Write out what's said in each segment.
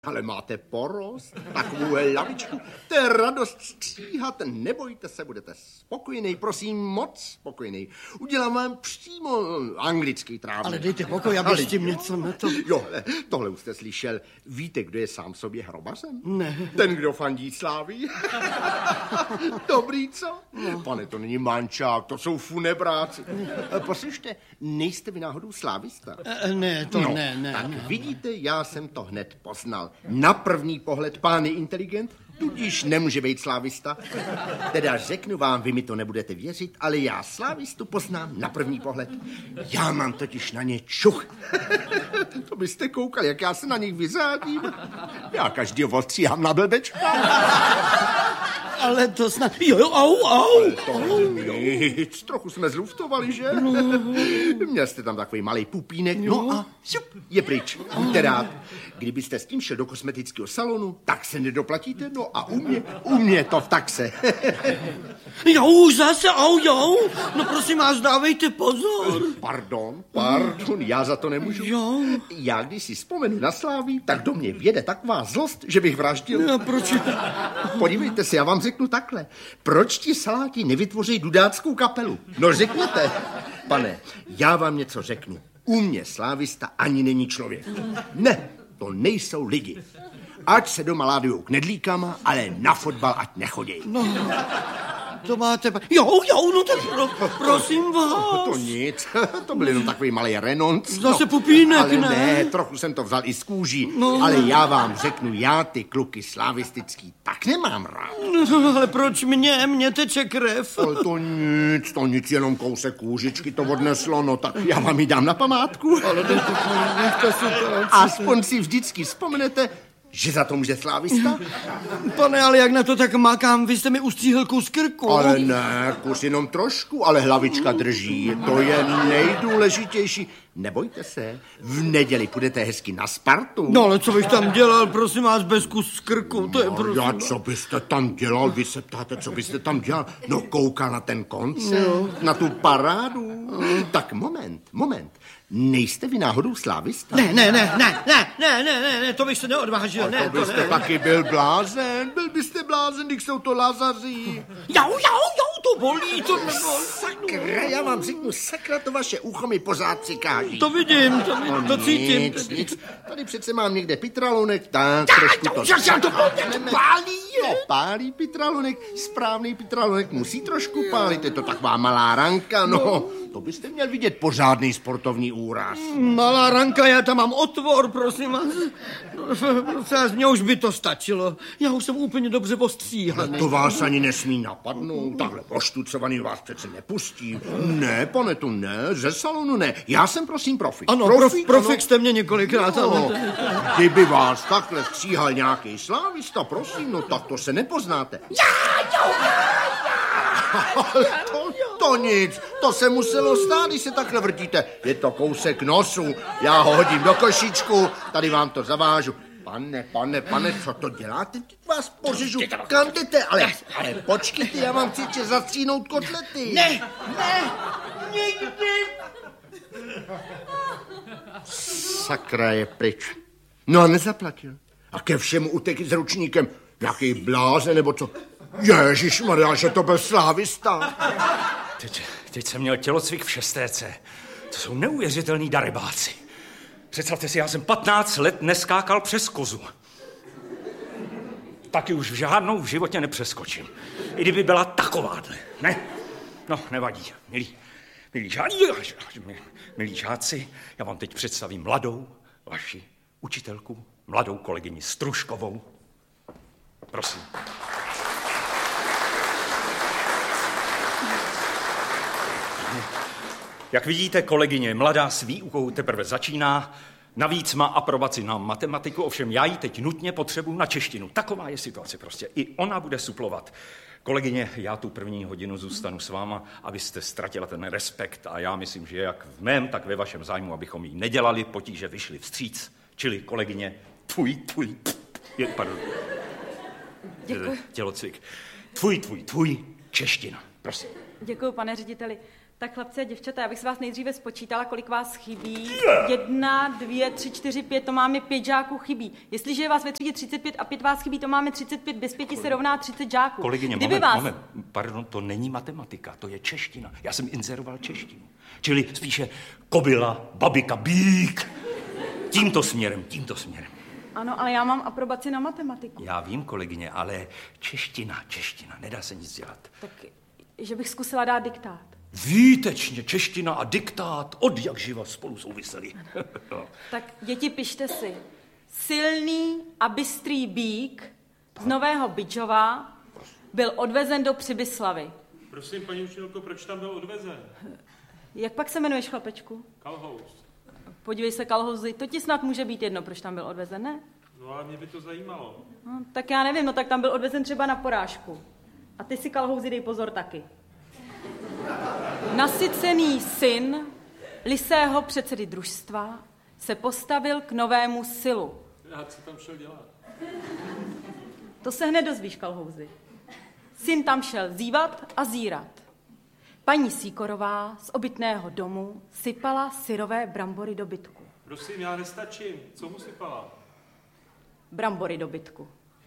Ale máte porost, takovou lavičku, to je radost stříhat, nebojte se, budete spokojený, prosím, moc spokojený. Udělám vám přímo anglický trávník. Ale dejte pokoj, abych s tím něco na to... Jo, tohle už jste slyšel. Víte, kdo je sám sobě hrobařem? Ne. Ten, kdo fandí Slávii. Dobrý, co? No. Pane, to není mančák, to jsou funebráci. Poslyšte, nejste vy náhodou slávista? Ne, to no, ne. Tak vidíte, já jsem to hned poznal. Na první pohled pán je inteligent, tudíž nemůže být slávista. Teda řeknu vám, vy mi to nebudete věřit, ale já slávistu poznám na první pohled. Já mám totiž na ně čuch. To byste koukali, jak já se na nich vyřádím. Já každýho ostříhám na blbečka. Ale to snad... Jo, au. To nic, trochu jsme zluftovali, že? No. Měl jste tam takový malej pupínek, no a šup, je pryč. Buďte rád. Kdybyste s tím šel do kosmetického salonu, tak se nedoplatíte, no a u mě to v taxe. Jo, zase, jo. No prosím vás, dávejte pozor. Pardon, já za to nemůžu. Jo. Já když si vzpomenu na Slávii, tak do mě vjede taková zlost, že bych vraždil. No, proč? Podívejte se, já vám řeknu takhle. Proč ti saláti nevytvoří dudáckou kapelu? No řekněte. Pane, já vám něco řeknu. U mě slávista ani není člověk. Ne, to nejsou lidi. Ať se doma ládujou knedlíkama, ale na fotbal ať nechodějí. No, to máte... Jo, no tak prosím vás. To nic, to byl jenom takový malý renonc. Zase pupínek, ale ne, trochu jsem to vzal i z kůží. No. Ale já vám řeknu, já ty kluky slavistický tak nemám rád. No, ale proč mě teče krev? Ale to nic, jenom kousek kůžičky to odneslo, no tak já vám ji dám na památku. Ale nechte si to. Aspoň si vždycky vzpomenete, že za to může slávista? Pane, ale jak na to tak makám, vy jste mi ustříhl kus krku. Ale ne, kus jenom trošku, ale hlavička drží, to je nejdůležitější. Nebojte se, v neděli půjdete hezky na Spartu. No ale co bych tam dělal, prosím vás, bez kus krku, to je prosím. Já, co byste tam dělal, vy se ptáte, co byste tam dělal? No koukal na ten koncert, na tu parádu. Tak moment. Nejste vy náhodou slávista? Ne, to bych se neodvážil. To byste taky byl blázen, když jsou to Lazaři. Jo, to bolí, to nebolí. Sakra, já vám řeknu, sakra, to vaše ucho mi pořád cikáží. To vidím, to cítím. Nic. Tady přece mám někde pitralunek, tak trošku to pálí. No, pálí pitralunek, správný pitralunek musí trošku pálit, je to taková malá ranka, no. To byste měl vidět pořádný sportovní úraz. Malá ranka, já tam mám otvor, prosím vás. Z mě už by to stačilo. Já už jsem úplně dobře ostříhaný. To vás ani nesmí napadnout. Takhle poštucovaný vás přece nepustí. Ne, pane, tu ne, ze salonu ne. Já jsem prosím profik. Ano, profik jste mě několikrát. No, kdyby vás takhle stříhal nějaký slávista, prosím, no tak to se nepoznáte. Ale to nic, to se muselo stát, když se takhle vrtíte. Je to kousek nosu, já ho hodím do košíčku, tady vám to zavážu. Pane, co to děláte? Teď vás pořežu. Kam jdete? Ale počkejte, já vám chci ještě zastříhnout kotlety. Ne, nikdy. Sakra, je pryč. No a nezaplatil. A ke všemu utekl s ručníkem. Jaký bláze, nebo co? Ježišmarja, že to byl slávista. Teď jsem měl tělocvik v 6. To jsou neuvěřitelný darebáci. Představte si, já jsem 15 let neskákal přes kozu. Taky už žádnou v životě nepřeskočím. I kdyby byla takováhle, ne? No, nevadí, milí žáci, já vám teď představím mladou vaši učitelku, mladou kolegyni Stružkovou. Prosím. Jak vidíte, kolegyně mladá s výukou teprve začíná, navíc má aprobaci na matematiku, ovšem já ji teď nutně potřebuji na češtinu. Taková je situace prostě. I ona bude suplovat. Kolegyně, já tu první hodinu zůstanu s váma, abyste ztratila ten respekt a já myslím, že jak v mém, tak ve vašem zájmu, abychom jí nedělali potíže, vyšli vstříc. Čili kolegyně, tělocvik. Tvůj, čeština, prosím. Děkuji, pane řediteli. Tak chlapci a děvčata, já bych se vás nejdříve spočítala, kolik vás chybí. 1, 2, 3, 4, 5, to máme 5 žáků chybí. Jestliže je vás ve třídě 35 a 5 vás chybí, to máme 35, bez 5 se rovná 30 žáků. Kolegyně, moment, pardon, to není matematika, to je čeština. Já jsem inzeroval češtinu. Čili spíše kobila, babika, bík. Tímto směrem. Ano, ale já mám aprobaci na matematiku. Já vím, kolegyně, ale čeština, nedá se nic dělat. Tak, že bych zkusila dát diktát. Výtečně, čeština a diktát od jak živa spolu souvisely. No. Tak děti, pište si. Silný a bystrý bík z Nového Bydžova byl odvezen do Přibyslavy. Prosím, paní učitelko, proč tam byl odvezen? Jak pak se jmenuješ, chlapečku? Kalhous. Podívej se, Kalhouzy, to ti snad může být jedno, proč tam byl odvezen, ne? No ale mě by to zajímalo. No, tak já nevím, no tak tam byl odvezen třeba na porážku. A ty si, Kalhouzy, dej pozor taky. Nasycený syn lisého předsedy družstva se postavil k novému silu. A co tam šel dělat? To se hned dozvíš, Kalhouzy. Syn tam šel zívat a zírat. Paní Sýkorová z obytného domu sypala syrové brambory do bytku. Prosím, já nestačím. Co mu sypala? Brambory do bytku.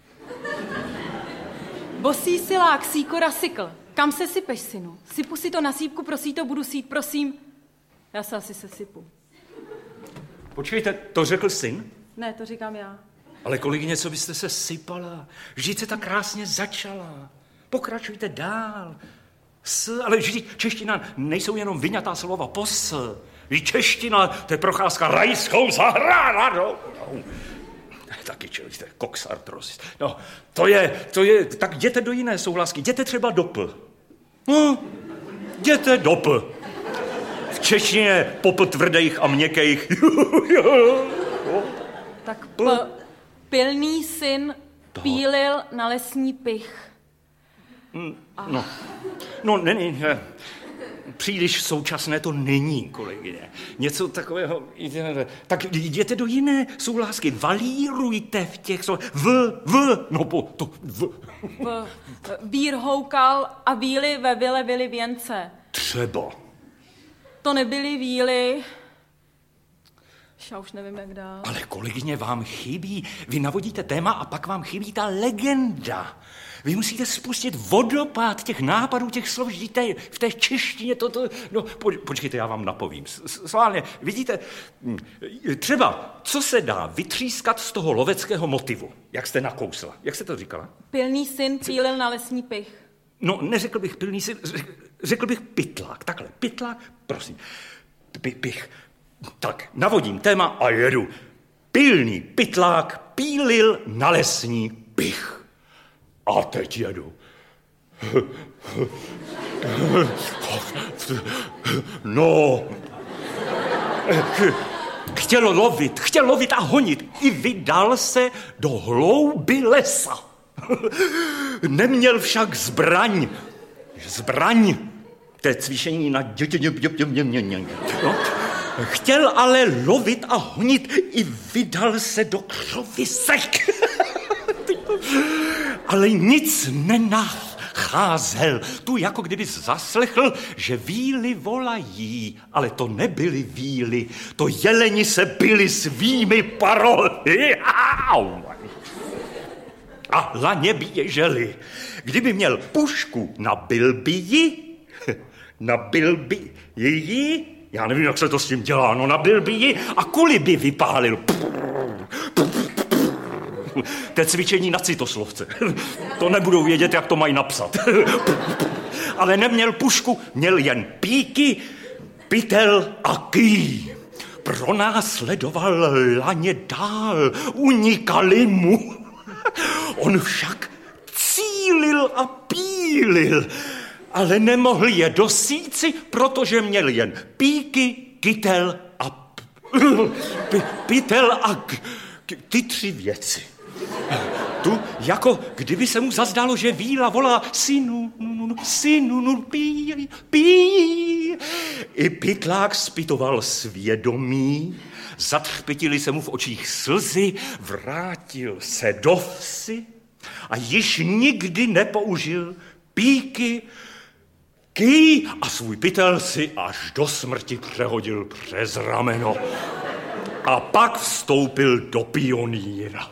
Bosý silák Sýkora sykl. Kam se sypeš, synu? Sypu si to na sípku, prosí to, budu sít, prosím. Já se asi sesypu. Počkejte, to řekl syn? Ne, to říkám já. Ale kolegyně, co byste se sypala? Vždyť se tak krásně začala. Pokračujte dál. Ale vždyť čeština nejsou jenom vyňatá slova pos. Vždyť čeština, to je procházka rajskou zahradou. Taky člověk, to je koksartrosis. No, to je, tak jděte do jiné souhlásky, jděte třeba do P. No, jděte do P. V češtině pop tvrdých a měkkých. Tak pilný syn pílil na lesní pych. No, ne. Příliš současné to není, kolegyně. Něco takového, tak jděte do jiné souhlásky, valírujte v těch Vír houkal a víly ve vile vily věnce. Třeba. To nebyly víly. Já už nevím, jak dál. Ale kolegyně, vám chybí, vy navodíte téma a pak vám chybí ta legenda. Vy musíte spustit vodopád těch nápadů, těch slov, v té češtině počkejte, já vám napovím. Sválně, vidíte, třeba, co se dá vytřískat z toho loveckého motivu, jak jste nakousla. Jak jste to říkala? Pilný syn pílil na lesní pych. No, neřekl bych pilný syn, řekl bych pytlák. Takhle, pytlák, prosím. Pich. Tak, navodím téma a jedu. Pilný pytlák pílil na lesní pych. A teď jedu. No. Chtěl lovit a honit. I vydal se do hlouby lesa. Neměl však zbraň. To je cvičení na no. Chtěl ale lovit a honit. I vydal se do křovisek. Ale nic nenacházel. Tu jako kdyby zaslechl, že víly volají, ale to nebyly víly, to jeleni se byli svými parohy. A laně běželi. Kdyby měl pušku, nabil by ji, já nevím, jak se to s tím dělá, no nabil by ji a kuli by vypálil. To je cvičení na citoslovce. To nebudou vědět, jak to mají napsat. Ale neměl pušku, měl jen píky, pytel a ký. Pronásledoval laně dál, unikali mu. On však cílil a pílil, ale nemohl je dosíci, protože měl jen píky, kytel a pytel a ty 3 věci. Tu, jako kdyby se mu zazdálo, že víla volá synu, pí. I pytlák zpytoval svědomí, zatřpětily se mu v očích slzy, vrátil se do vsi a již nikdy nepoužil píky, kýj a svůj pytel si až do smrti přehodil přes rameno. A pak vstoupil do pionýra.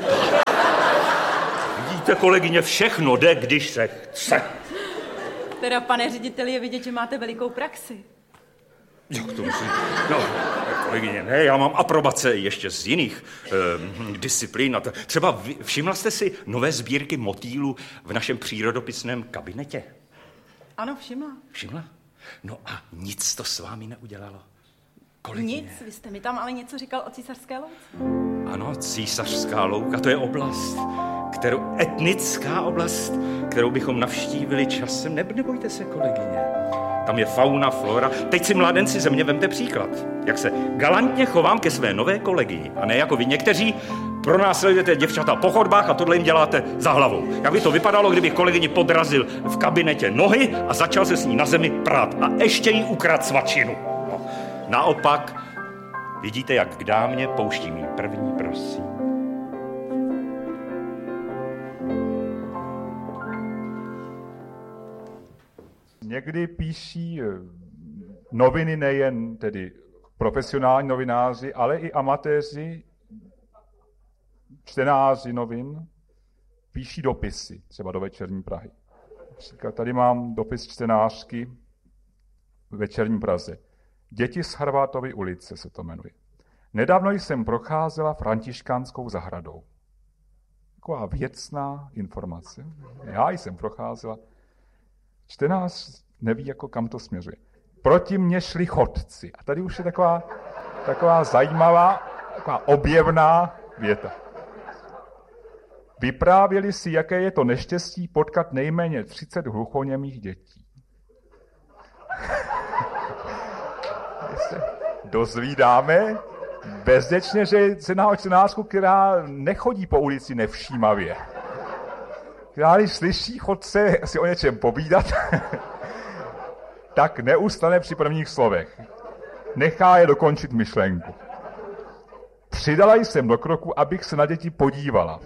Vidíte, kolegyně, všechno jde, když se chce. Teda, pane řediteli, je vidět, že máte velikou praxi. Jak to musím? No, kolegyně, ne, já mám aprobace ještě z jiných disciplín. Třeba všimla jste si nové sbírky motýlů v našem přírodopisném kabinetě? Ano, všimla. Všimla? No a nic to s vámi neudělalo? Kolegyně. Nic, vy jste mi tam ale něco říkal o Císařské louce. Ano, Císařská louka, to je oblast, etnická oblast, kterou bychom navštívili časem. Nebojte se, kolegyně. Tam je fauna, flora. Teď si, mládenci, ze mě vemte příklad. Jak se galantně chovám ke své nové kolegii. A ne jako vy někteří pronásledujete děvčata po chodbách a tohle jim děláte za hlavou. Jak by to vypadalo, kdybych kolegyni podrazil v kabinetě nohy a začal se s ní na zemi prát a ještě jí ukradl svačinu. No. Naopak, vidíte, jak k dámě pouštím jí první, prosím. Někdy píší noviny nejen tedy profesionální novináři, ale i amatéři, čtenáři novin, píší dopisy, třeba do Večerní Prahy. Například tady mám dopis čtenářky v Večerní Praze. Děti z Harvátovy ulice se to jmenuje. Nedávno jsem procházela Františkánskou zahradou. Taková věcná informace. Já jsem procházela. Čtenář neví, jako kam to směřuje. Proti mně šli chodci. A tady už je taková zajímavá, taková objevná věta. Vyprávěli si, jaké je to neštěstí potkat nejméně 30 hluchoněmých dětí. Se dozvídáme bezděčně, že se jedná o čtenářku, která nechodí po ulici nevšímavě. Která, když slyší chodce si o něčem povídat, tak neustane při prvních slovech. Nechá je dokončit myšlenku. Přidala jsem do kroku, abych se na děti podívala.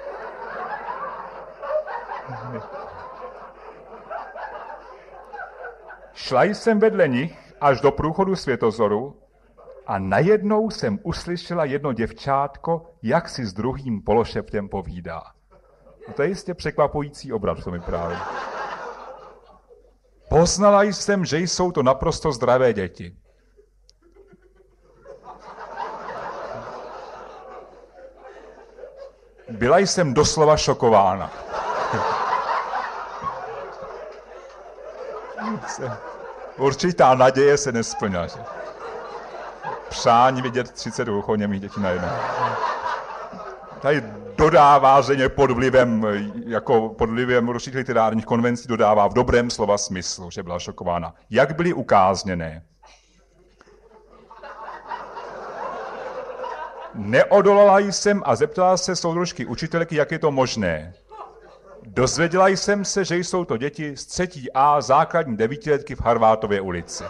Šla jsem vedle nich až do průchodu Světozoru a najednou jsem uslyšela jedno děvčátko, jak si s druhým pološeptem povídá. No to je jistě překvapující obraz, co mi právě. Poznala jsem, že jsou to naprosto zdravé děti. Byla jsem doslova šokována. Určitá naděje se nesplňala. Přání vidět 30 hluchoněmých dětí najednou. Tady dodává země pod vlivem určitých literárních konvencí, dodává v dobrém slova smyslu, že byla šokována. Jak byly ukázněné? Neodolala jsem a zeptala se soudružky učitelky, jak je to možné. Dozvěděla jsem se, že jsou to děti z 3. A základní 9letky v Harvátově ulici.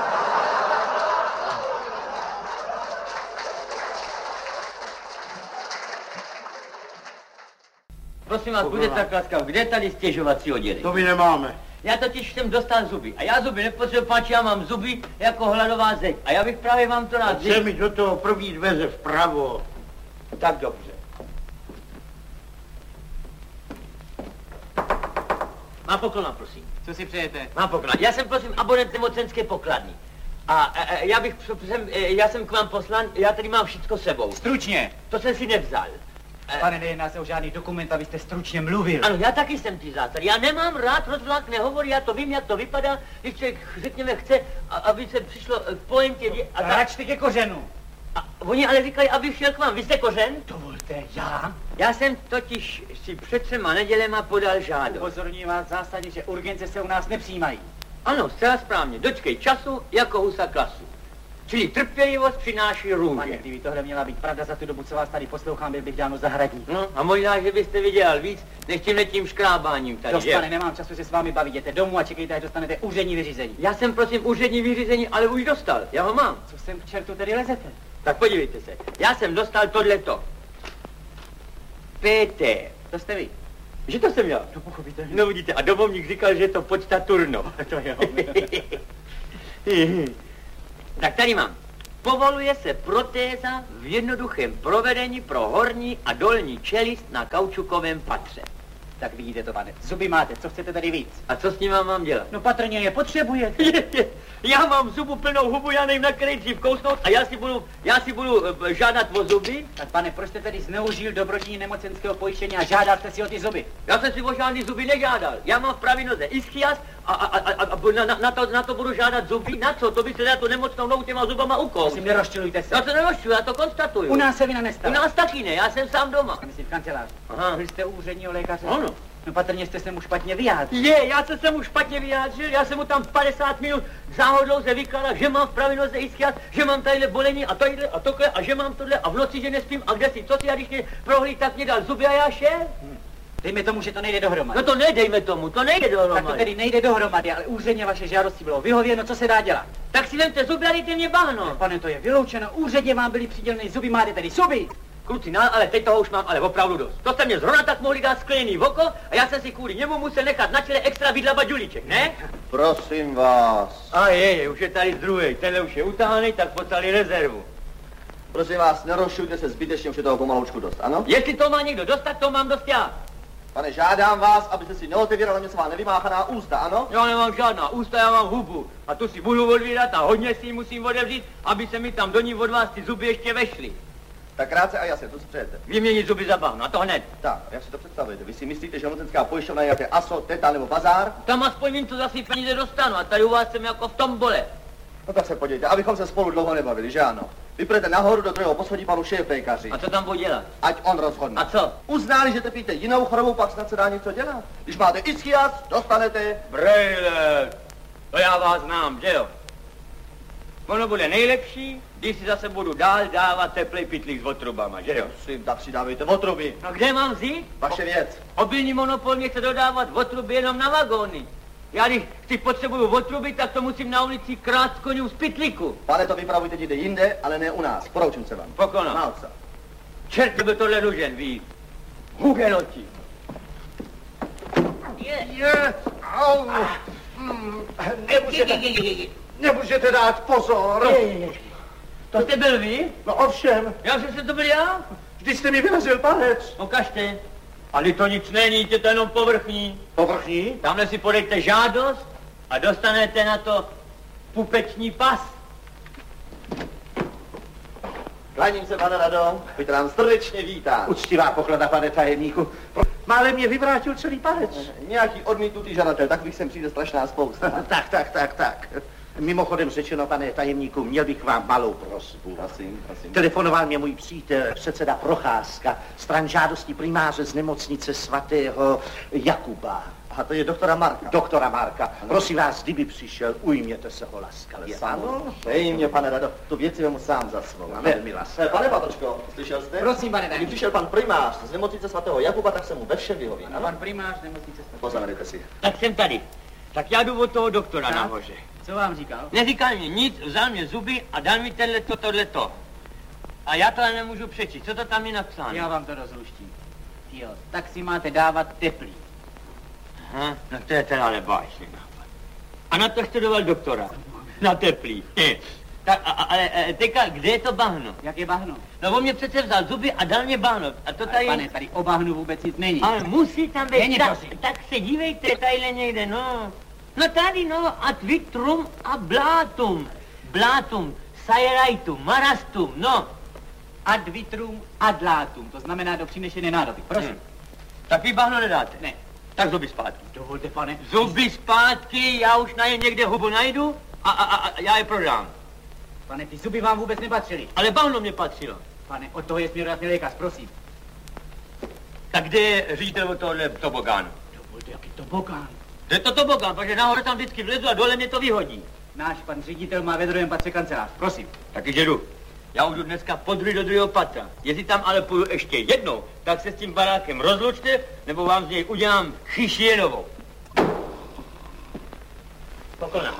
Prosím vás, bude tak laskav, kde je tady stěžovací oddělení? To my nemáme. Já totiž jsem dostal zuby. A já zuby nepotřebuji, páči, já mám zuby jako hladová zeď. A já bych právě vám to rád Chce mi do toho první dveře vpravo. Tak dobře. Má poklona, prosím. Co si přejete? Má poklona. Já jsem, prosím, abonent nemocenské pokladny. A já jsem k vám poslán, já tady mám všechno sebou. Stručně. To jsem si nevzal. Pane, nejedná se o žádný dokument, abyste stručně mluvil. Ano, já taky jsem ty zásad. Já nemám rád rozvlák nehovorí, já to vím, jak to vypadá, když člověk, řekněme, chce, aby se přišlo k pointě. Račte ke kořenu. A oni ale říkají, abych šel k vám. Vy jste kořen? Dovolte, já? Já jsem totiž si před 3 nedělema podal žádost. Upozorňuji vás zásadně, že urgence se u nás nepřijímají. Ano, zcela správně. Dočkej času jako husa klasu. Čili trpělivost přináší růže. Pane, kdyby tohle měla být pravda, za tu dobu, co vás tady poslouchám, byl bych dáno zahradník. No a možná, že byste vydělal víc, než tímhletím škrábáním tady. Dost, pane, nemám času se s vámi bavit. Jděte domů a čekejte, až dostanete úřední vyřízení. Já jsem, prosím, úřední vyřízení, ale už dostal. Já ho mám. Co sem k čertu tedy lezete? Tak podívejte se. Já jsem dostal tohleto. Péter. To jste vy. Že to jsem já? No pochopitelně. No vidíte, a domovník říkal, že je to počta Turno. To jo. Tak tady mám. Povoluje se protéza v jednoduchém provedení pro horní a dolní čelist na kaučukovém patře. Tak vidíte to, pane. Zuby máte, co chcete tady víc? A co s ním mám dělat? No patrně je potřebujete. Já mám zubu plnou hubu, já nevím, na který dřív kousnout a já si budu žádat o zuby. Tak pane, proč jste tedy zneužil dobrodění nemocenského pojištění a žádáte si o ty zuby? Já jsem si o žádný zuby nežádal. Já mám v pravé noze ischias a na to budu žádat zuby. Na co? To by se dá tu nemocnou nohu těma zubama ukoust. Prosím, nerozčilujte se. Já se nerozčiluji, já to konstatuju. U nás se vina U nestala. nás taky ne, já jsem sám doma. Myslím v kanceláři. Aha. Vy jste u úředního lékaře? Ano. No patrně jste se mu špatně vyjádřil. Já jsem se mu špatně vyjádřil, já jsem mu tam 50 minut záhodou se vykládal, že mám v pravé noze ischias, že mám tadyhle bolení a tadyhle a tohle a že mám tohle a v noci, že nespím a kde si, co si, a když mě prohlíd, tak mě dal zuby a já šel. Dejme tomu, že to nejde dohromady. No to nedejme tomu, to nejde dohromady. Tak to tedy nejde dohromady, ale úředně vaše žádosti bylo vyhověno, co se dá dělat? Tak si vemte zuby a dejte mě bahno. Pane, to je vyloučeno, úředně vám byly přiděleny zuby, máte tedy zuby. Kluci, no, ale teď toho už mám ale opravdu dost. To jste mě zrovna tak mohli dát skleněný v oko a já jsem si kvůli němu musel nechat na čele extra vydlabat žulíček, ne? Prosím vás. A už je tady druhý, tenhle už je utahaný, tak poslali rezervu. Prosím vás, nerozšujte se zbytečně, už je toho pomalučku dost, ano? Jestli to má někdo dost, tak to mám dost já. Pane, žádám vás, abyste si neotevíral něco má nevymáchaná ústa, ano? Já nemám žádná ústa, já mám hubu. A tu si budu odvírat a hodně si ji musím otevřít, aby se mi tam do ní od vás ty zuby ještě vešly. Tak krátce a jasně, to si přejete. Vyměnit zuby za bahno, a to hned. Tak, jak si to představujete? Vy si myslíte, že nemocenská pojišťovna je jaké ASO, Teta nebo Bazár? Tam aspoň vím, co za si peníze dostanu a tady u vás jsem jako v tombole. No tak se podívejte, abychom se spolu dlouho nebavili, že ano? Vyprete nahoru do druhého poschodí panu šéfpékaři. A co tam budu dělat? Ať on rozhodne. A co? Uználi, že trpíte jinou chorobou, pak snad se dá něco dělat. Když máte ischias, dostanete... Brejle, to já vás znám, že jo? Ono bude nejlepší, když si zase budu dál dávat teplej pytlík s otrubama, že jo? Prosím, tak si dávejte otruby. No kde mám vzít? Vaše věc. Obilní monopol mě chce dodávat otruby jenom na vagóny. Já když si potřebuju otruby, tak to musím na ulici krát koňům z pytlíku. Pane, to vypravujte někde jinde, ale ne u nás. Poroučím se vám. Pokona. Malca. Čert by tohle nužen, ví. Hugenoti. Au. Nemůžete dát pozor. To jste byl vy? No ovšem. Já že to byl já? Vždyť jste mi vyrazil palec. Ukažte. Ale to nic není, je to jenom povrchní. Povrchní? Tamhle si podejte žádost a dostanete na to pupeční pas. Kláním se, pane Rado, buďte nám srdečně vítán. Uctivá poklada, pane tajemníku. Málem mě vyvrátil celý palec. Nějaký odmítnutý žadatel, takových sem přijde strašná spousta. Tak. Mimochodem řečeno, pane tajemníku, měl bych vám malou prosbu. Prosím. Telefonoval mě můj přítel, předseda Procházka, stran žádosti primáře z nemocnice svatého Jakuba. A to je doktora Marka. Doktora Marka. Prosím vás, kdyby přišel, ujměte se ho laskavě. Ano? Dej mě, pane Rado, tu věci vemu sám za svou. Velmi laskavě. Pane Patočko, slyšel jste? Prosím, pane Když tajemníku. přišel pan primář z nemocnice svatého Jakuba, tak se mu ve všem vyhoví. A pan primář nemocnice svatého. Poznamenejte si. Tak jsem tady. Tak já jdu od toho doktora Tak. nahoře. Co vám říkal? Neříkal mi nic, vzal mě zuby a dal mi tohleto. A já to ale nemůžu přečíst. Co to tam je napsáno? Já vám to rozluštím. Jo, tak si máte dávat teplý. Aha, no to je teda nebáječný nápad. A na to studoval doktora. Na teplý. Tak, ale teďka, kde je to bahno? Jak je bahno? No on mě přece vzal zuby a dal mě bahno. A to tady... Pane, tady o bahnu vůbec nic není. Ale musí tam být. Není, prosím. Tak se dívejte tadyhle někde, no. No tady, no, ad vitrum a blátum. Blátum, sajerajtum, marastum, no. Ad vitrum ad latum, to znamená do přinešené nádoby. Prosím. Tak vy bahno nedáte? Ne. Tak zuby zpátky. Dovolte, pane. Zuby zpátky, já už na ně někde hubu najdu a já je prodám. Pane, ty zuby vám vůbec nepatřily. Ale bahno mě patřilo. Pane, od toho je směrodatný lékař, prosím. Tak kde je ředitel od tohohle tobogánu? Dovolte, jaký tobogán. To je to tobogán, protože nahoře tam vždycky vlezu a dole mě to vyhodí. Náš pan ředitel má ve druhém patře kancelář, prosím. Taky jdu. Já už jdu dneska podruhé do druhého patra. Jestli tam ale půjdu ještě jednou, tak se s tím barákem rozlučte, nebo vám z něj udělám chyšienovou. Pokona.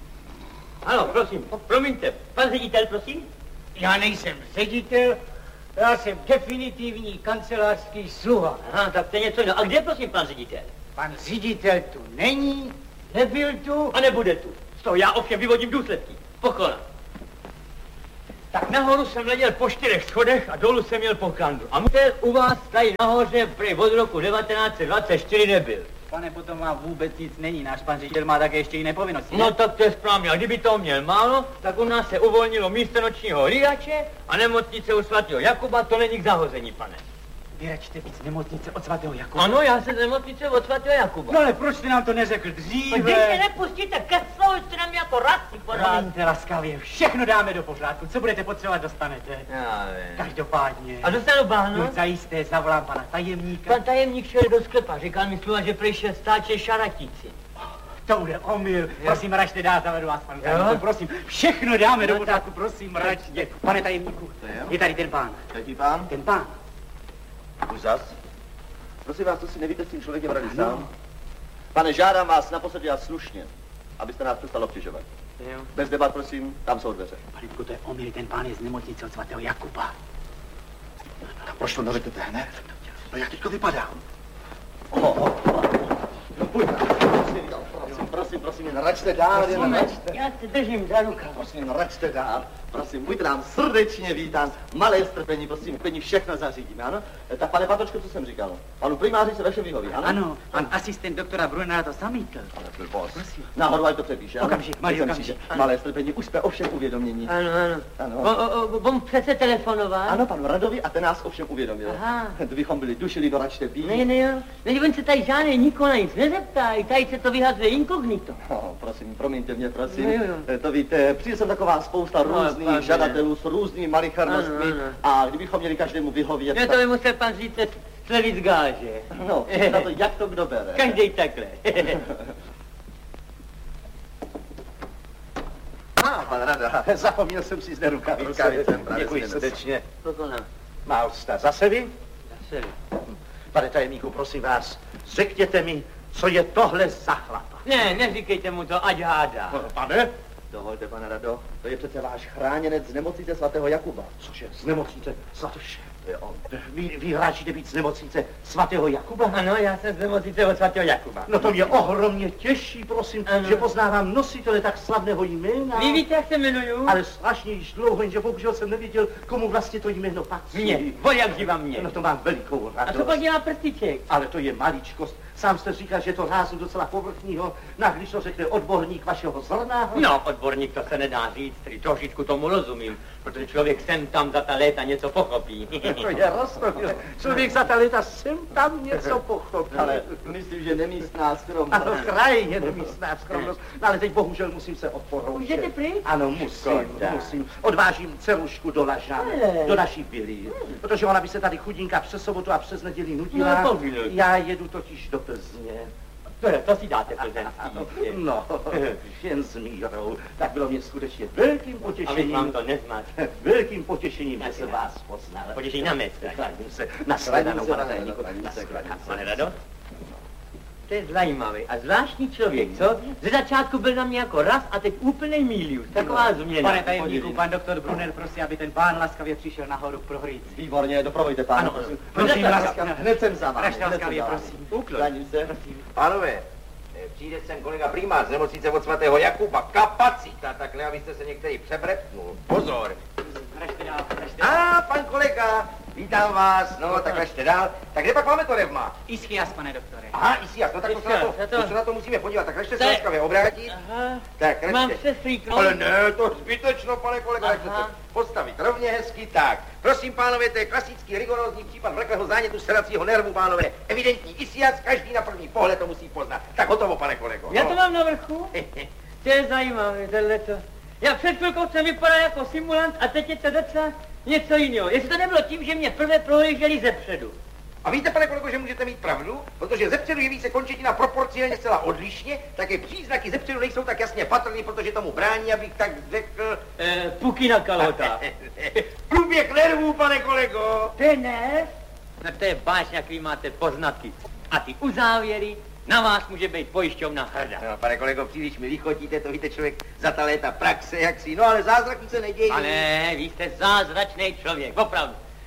Ano, prosím, promiňte. Pan ředitel, prosím? Já nejsem ředitel, Já jsem definitivní kancelářský sluha. Aha, tak to je něco jiného. A kde prosím pan ředitel? Pan ředitel tu není, nebyl tu. A nebude tu. Z toho já ovšem vyvodím důsledky. Pokola. Tak nahoru jsem letěl po 4 schodech a dolů jsem měl po kandu. A musel u vás tady nahoře prej od roku 1924 nebyl. Pane, potom má vůbec nic není. Náš pan ředitel má také ještě jiné povinnosti. No tak to je správně. A kdyby to měl málo, tak u nás se uvolnilo místo nočního hlídače a nemocnice u svatého Jakuba, to není k zahození, pane. Vy račte víc nemocnice od svatého Jakuba. Ano, já jsem z nemocnice od svatého Jakuba. No ale proč jste nám to neřekl dříve? Když se nepustíte ke slovu, jste nám jako rasy pořád. Promiňte laskavě, všechno dáme do pořádku. Co budete potřebovat, dostanete. Já vím. Každopádně. A dostanu báno? No zajisté, zavolám pana tajemníka. Pan tajemník šel do sklepa, říkal mi slova, že prej šel stáče šaratíci. To bude omyl. Prosím, račte, zavedu vás, panu tajemníku, prosím. Všechno dáme do pořádku, prosím, račte. Pane tajemníku, je tady ten pán. Jaký pán? Ten pán. Už zas? Prosím vás, to si nevíte s tím člověkem rady sám? Pane, žádám vás naposledy a slušně, abyste nás přestal obtěžovat. Bez debat, prosím, tam jsou dveře. Palivku, to je omyl, ten pán je z nemocnice od svatého Jakuba. Tak proč to neřeknete hned? No jak teďko vypadám? No pojďme. Prosím, jen račte dál, Já se držím za rukav. Prosím, račte dál. Prosím, buďte nám srdečně vítán. Malé strpení, prosím, úplně všechno zařídíme, ano? Tak pane Patočko, co jsem říkal? Panu primáři se vaše vyhoví, ano? Ano, pan asistent doktora Brunera to zamítl. Ale blbost. Nahoru, ať to přepíše, ano? Okamžik, malý okamžik. Malé strpení, už jsme ovšem uvědomění. Ano. Budeme přece telefonovat? Ano, panu Radovi a ten nás ovšem uvědomil. Aha. Kdybychom byli dušili do račte pí. Ne, on se tady žádný nikoho na nic nezeptá, tady se to vyhazuje inkognito. Prosím, promiňte mě, prosím. Jo. To víte, přijde sem taková spousta různých žadatelů s různými malicherostmi a kdybychom měli každému vyhovět... No to by musel pan říct slevit z gáže. No, na to jak to kdo bere. Každý takhle. Pan Rada, zapomněl jsem si zde rukavičkami. Děkuji srdečně. Má odsta. Zase vy? Zase vy. Pane tajemníku, prosím vás, řekněte mi, co je tohle za chlapa. Ne, neříkejte mu to, ať hádá. Pane? Dovolte, pane Rado, to je přece váš chráněnec z nemocnice svatého Jakuba. Cože, z nemocnice svatého? Vy hráčíte být z nemocnice svatého Jakuba? Ano, já jsem z nemocnice od svatého Jakuba. No to mě ohromně těší, prosím, že poznávám nositele tak slavného jména. Vy víte, jak se jmenuju? Ale strašně již dlouho, jenže bohužel jsem nevěděl, komu vlastně to jméno patří. Mně, jak živa mě. No to mám velikou radost. A co pak dělá prstiček? Ale to je maličkost. Sám jste říkal, že to rázu docela povrchního, když to řekne odborník vašeho zrna. No, odborník to se nedá říct, trošičku tomu rozumím, protože člověk sem tam za ta léta něco pochopí. To je rozumím. Člověk za ta léta sem tam něco pochopí. Ale myslím, že nemístná skromnost. Ano, kraj je nemístná skromnost. No, ale teď bohužel musím se odporoučet. Můžete pryč? Ano, musím. Odvážím celušku do Lažan, do naší vily, protože ona by se tady chudinka přes sobotu a přes neděli nudila. No, já jedu totiž do Plzně. To si dáte plzeňský. No, jen s mírou. Tak bylo mě skutečně velkým potěšením. Abych vám to nezmat. Velkým potěšením, že se vás poznal. Potěšení na městě. Kladím se na shledanou, pane tajemníku. Pane Rado? To je zajímavý a zvláštní člověk, co? Ze začátku byl na mě jako raz a teď úplnej milius. Taková změna. Pane tajemníku, pan doktor Brunner prosím, aby ten pán laskavě přišel nahoru k prohlídce. Výborně, doprovodíte pána. Prosím, laskavě. Hned jsem za vámi. Laskavě, prosím. Kladím se. Pánové, přijde sem kolega primář z nemocnice od svatého Jakuba. Kapacita, takhle, abyste se některý přebrepnul. Pozor. Pan kolega, vítám vás. No, tak ražte dál. Tak kde pak máme to revma? Ischias, pane doktore. Aha, Ischias, no tak to se na to musíme podívat. Tak ražte se laskavě obrátit. Tak, ražte. Mám se slíknout. Ale ne, to zbytečno, pane kolega, ražte se postavit rovně hezky. Tak, prosím, pánové, to je klasický rigorózní případ vleklého zánětu sedacího nervu, pánové. Evidentní Ischias, každý na první pohled to musí poznat. Tak hotovo, pane kolego. Já to mám na vrchu. To je zajímavé, tohleto. Já před chvilkou jsem vypadal jako simulant a teď je to docela něco jiného. Jestli to nebylo tím, že mě prvé prohlíželi zepředu. A víte, pane kolego, že můžete mít pravdu? Protože zepředu jeví se končetina proporcionálně zcela odlišně, také příznaky zepředu nejsou tak jasně patrný, protože tomu brání, abych tak řekl... Puky na kalhotách. Průběh nervů, pane kolego. To je nerv? No to je báš, jaký máte poznatky. A ty uzávěry, na vás může být pojišťovna hrdá. No, pane kolego, příliš mi vychotíte, to víte, člověk za ta léta praxe, jak si, no ale zázraky se nedějí. Ale vy jste zázračný člověk, opravdu.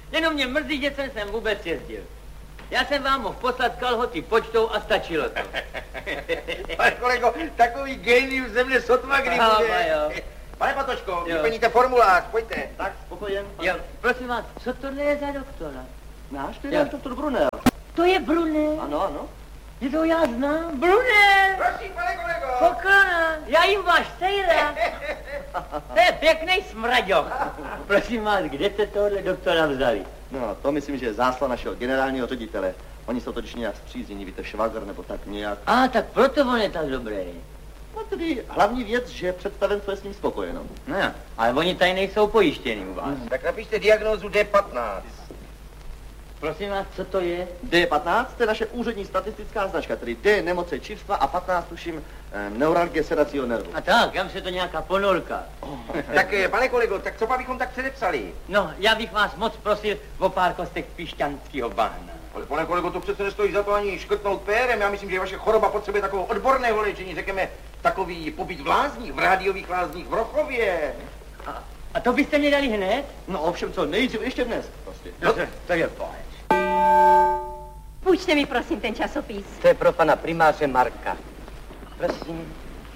Jenom mě mrzí, že jsem sem vůbec jezdil. Já jsem vám mohl poslat kalhoty počtou a stačilo to. Pane kolego, takový genius ze mne sotva kdy bude. Pane Patočko, vyplníte formulář, pojďte. Tak, spokojen. Jo, prosím vás, co tohle je za doktora? Náš teda doktor Brunel. To je Brunel? Ano, ano. Je to já znám. Brunel! Prosím, pane kolego. Poklona, já jim váš sejra. To je pěknej smraďok. Prosím vás, kde jste tohle doktora vzali? No, to myslím, že je zásla našeho generálního ředitele. Oni jsou totiž nějak zpříznění, víte, švagr nebo tak nějak. Tak proto on je tak dobrý. No tedy hlavní věc, že představenstvo je s ním spokojeno. No, ale oni tady nejsou pojištěni u vás. Tak napište diagnózu D15. Prosím vás, co to je? D15, to je naše úřední statistická značka, tedy D nemoce čivstva a 15 tuším neuralgie sedacího nervu. A tak, já myslím, že to nějaká ponorka. Tak, pane kolego, tak co bychom tak předepsali? No, já bych vás moc prosil o pár kostek pišťanského bahna. Ale pane kolego, to přece nestojí za to ani škrtnout pérem. Já myslím, že vaše choroba potřebuje takovou odborného léčení, řekněme, takový pobyt v lázních, v rádiových lázních v Rochově. A to byste mě dali hned? No ovšem, co nejdřív ještě dnes, prostě. No, to je pojď. Půjčte mi prosím ten časopis. To je pro pana primáře Marka. Prosím.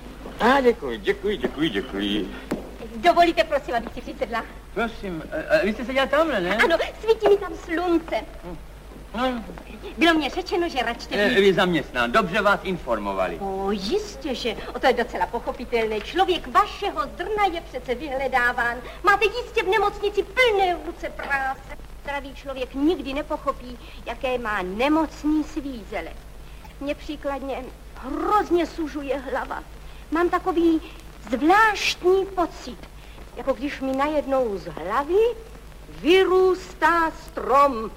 Děkuji. Dovolíte prosím, abych si přisedla? Prosím, vy jste seděl tamhle, ne? Ano, svítí mi tam slunce. No. Bylo mě řečeno, že račte být. Vy zaměstnán, dobře vás informovali. Jistě, že to je docela pochopitelné. Člověk vašeho zrna je přece vyhledáván. Máte jistě v nemocnici plné ruce práce. Zdravý člověk nikdy nepochopí, jaké má nemocní svízele. Mně příkladně hrozně sužuje hlava. Mám takový zvláštní pocit, jako když mi najednou z hlavy vyrůstá strom.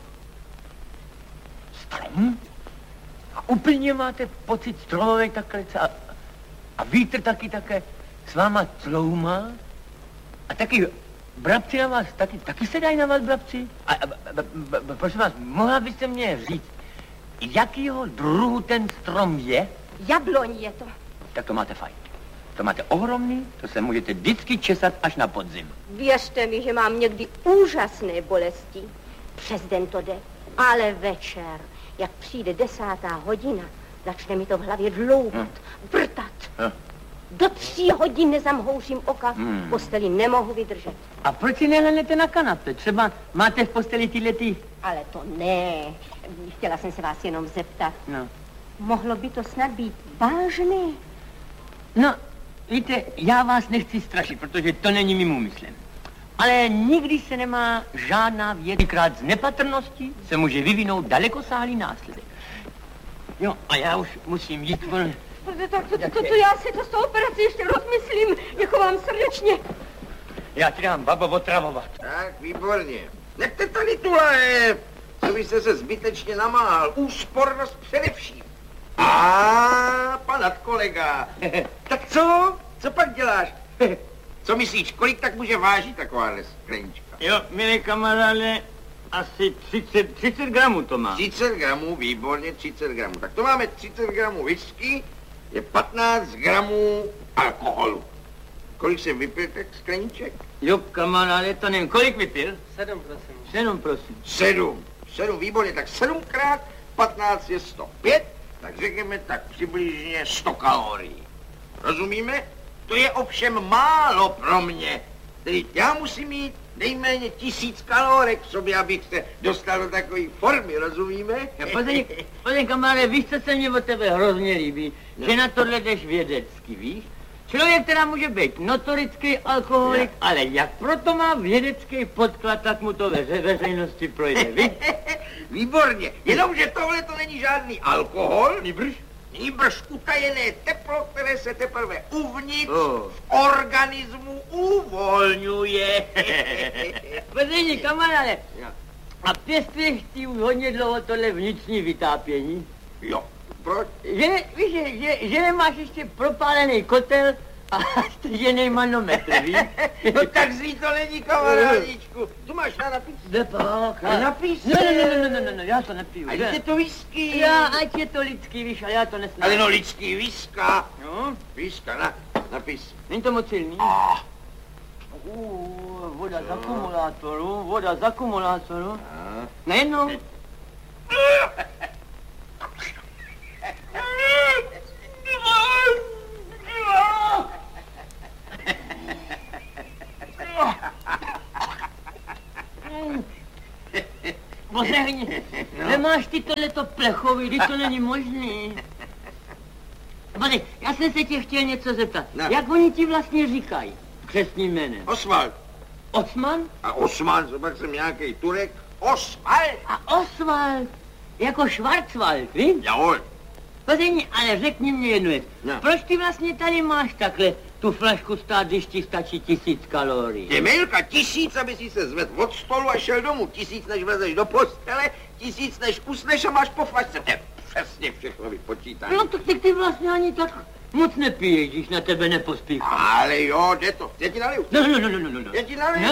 Strom? A úplně máte pocit stromové takhle a vítr taky s váma cloumá? A taky brabci na vás, taky se dají na vás brabci? A prosím vás, mohla byste mě říct, jakýho druhu ten strom je? Jabloň je to. Tak to máte fajn. To máte ohromný, to se můžete vždycky česat až na podzim. Věřte mi, že mám někdy úžasné bolesti. Přes den to jde, ale večer, jak přijde 10. hodina, začne mi to v hlavě dlouhat, vrtat. Do 3 hodin nezamhouřím oka, v posteli nemohu vydržet. A proč si nehlednete na kanapě? Třeba máte v posteli tyhlety? Ale to ne. Chtěla jsem se vás jenom zeptat. No. Mohlo by to snad být vážné? No, víte, já vás nechci strašit, protože to není mým úmyslem. Ale nikdy se nemá žádná věc, krát z nepatrnosti se může vyvinout dalekosáhlý následek. Jo, a já už musím jít. To já si to z toho operaci ještě rozmyslím. Děkuji vám srdečně. Já ti dám, babo, otravovat. Tak, výborně. Nechte tady tu lahev, co byste se zbytečně namáhal. Úspornost především. Pan kolega. Tak co? Co pak děláš? Co myslíš, kolik tak může vážit takováhle sklenička? Jo, milý kamaráde, asi 30 gramů to má. 30 gramů, výborně, 30 gramů. Tak to máme 30 gramů whisky, je 15 gramů alkoholu. Kolik jsem vypil tak skleniček? Jo, kamaráde, to nevím. Kolik vypil? 7, prosím. 7, prosím. 7, výborně, tak 7 krát 15 je 105, tak řekněme tak přibližně 100 kalorií. Rozumíme? To je ovšem málo pro mě. Tedy já musím mít nejméně 1000 kalorek v sobě, abych se dostal do takové formy, rozumíme? Pozděj, kamaráde, víš, co se mně od tebe hrozně líbí? No. Že na tohle jdeš vědecky, víš? Člověk, která může být notorický alkoholik, ale jak proto má vědecký podklad, tak mu to veřejnosti projde, víš? Výborně, jenomže tohle to není žádný alkohol, nýbrž utajené teplo, které se teprve uvnitř v organismu uvolňuje. Později, kamaráde, a pěstuješ ty už hodně dlouho tohle vnitřní vytápění? Jo. Proč? Že nemáš ještě propálený kotel a stržený manometr, víš? No tak zlý to není, kamarádičku. Tu máš na napís. Napís? Ne, já to nepiju. Ať je to whisky. Já, ať je to lidský, víš, ale já to nesnáším. Ale no lidský, whisky. No? Whisky, napís. Není to moc silný? Voda z akumulátoru. Najednou. Pořehni, nemáš ty tohleto plechový, když to není možný. Pane, já jsem se tě chtěl něco zeptat. No. Jak oni ti vlastně říkají křestním jménem? Oswald. Osman? A Osman, co pak jsem nějaký Turek? Oswald. A Oswald, jako Schwarzwald, víš? Jahoj. Pořehni, ale řekni mě jednu věc. No. Proč ty vlastně tady máš takhle tu flašku stát, když ti stačí 1000 kalorií? Ty Milka, 1000, aby si se zvedl od stolu a šel domů. 1000, než vlezeš do postele, 1000, než usneš a máš po flašce. To je přesně všechno vypočítané. No tak ty vlastně ani tak moc nepiješ, když na tebe nepospíchá. Ale jo, jde to. Já ti naliju. No. Já ti naliju.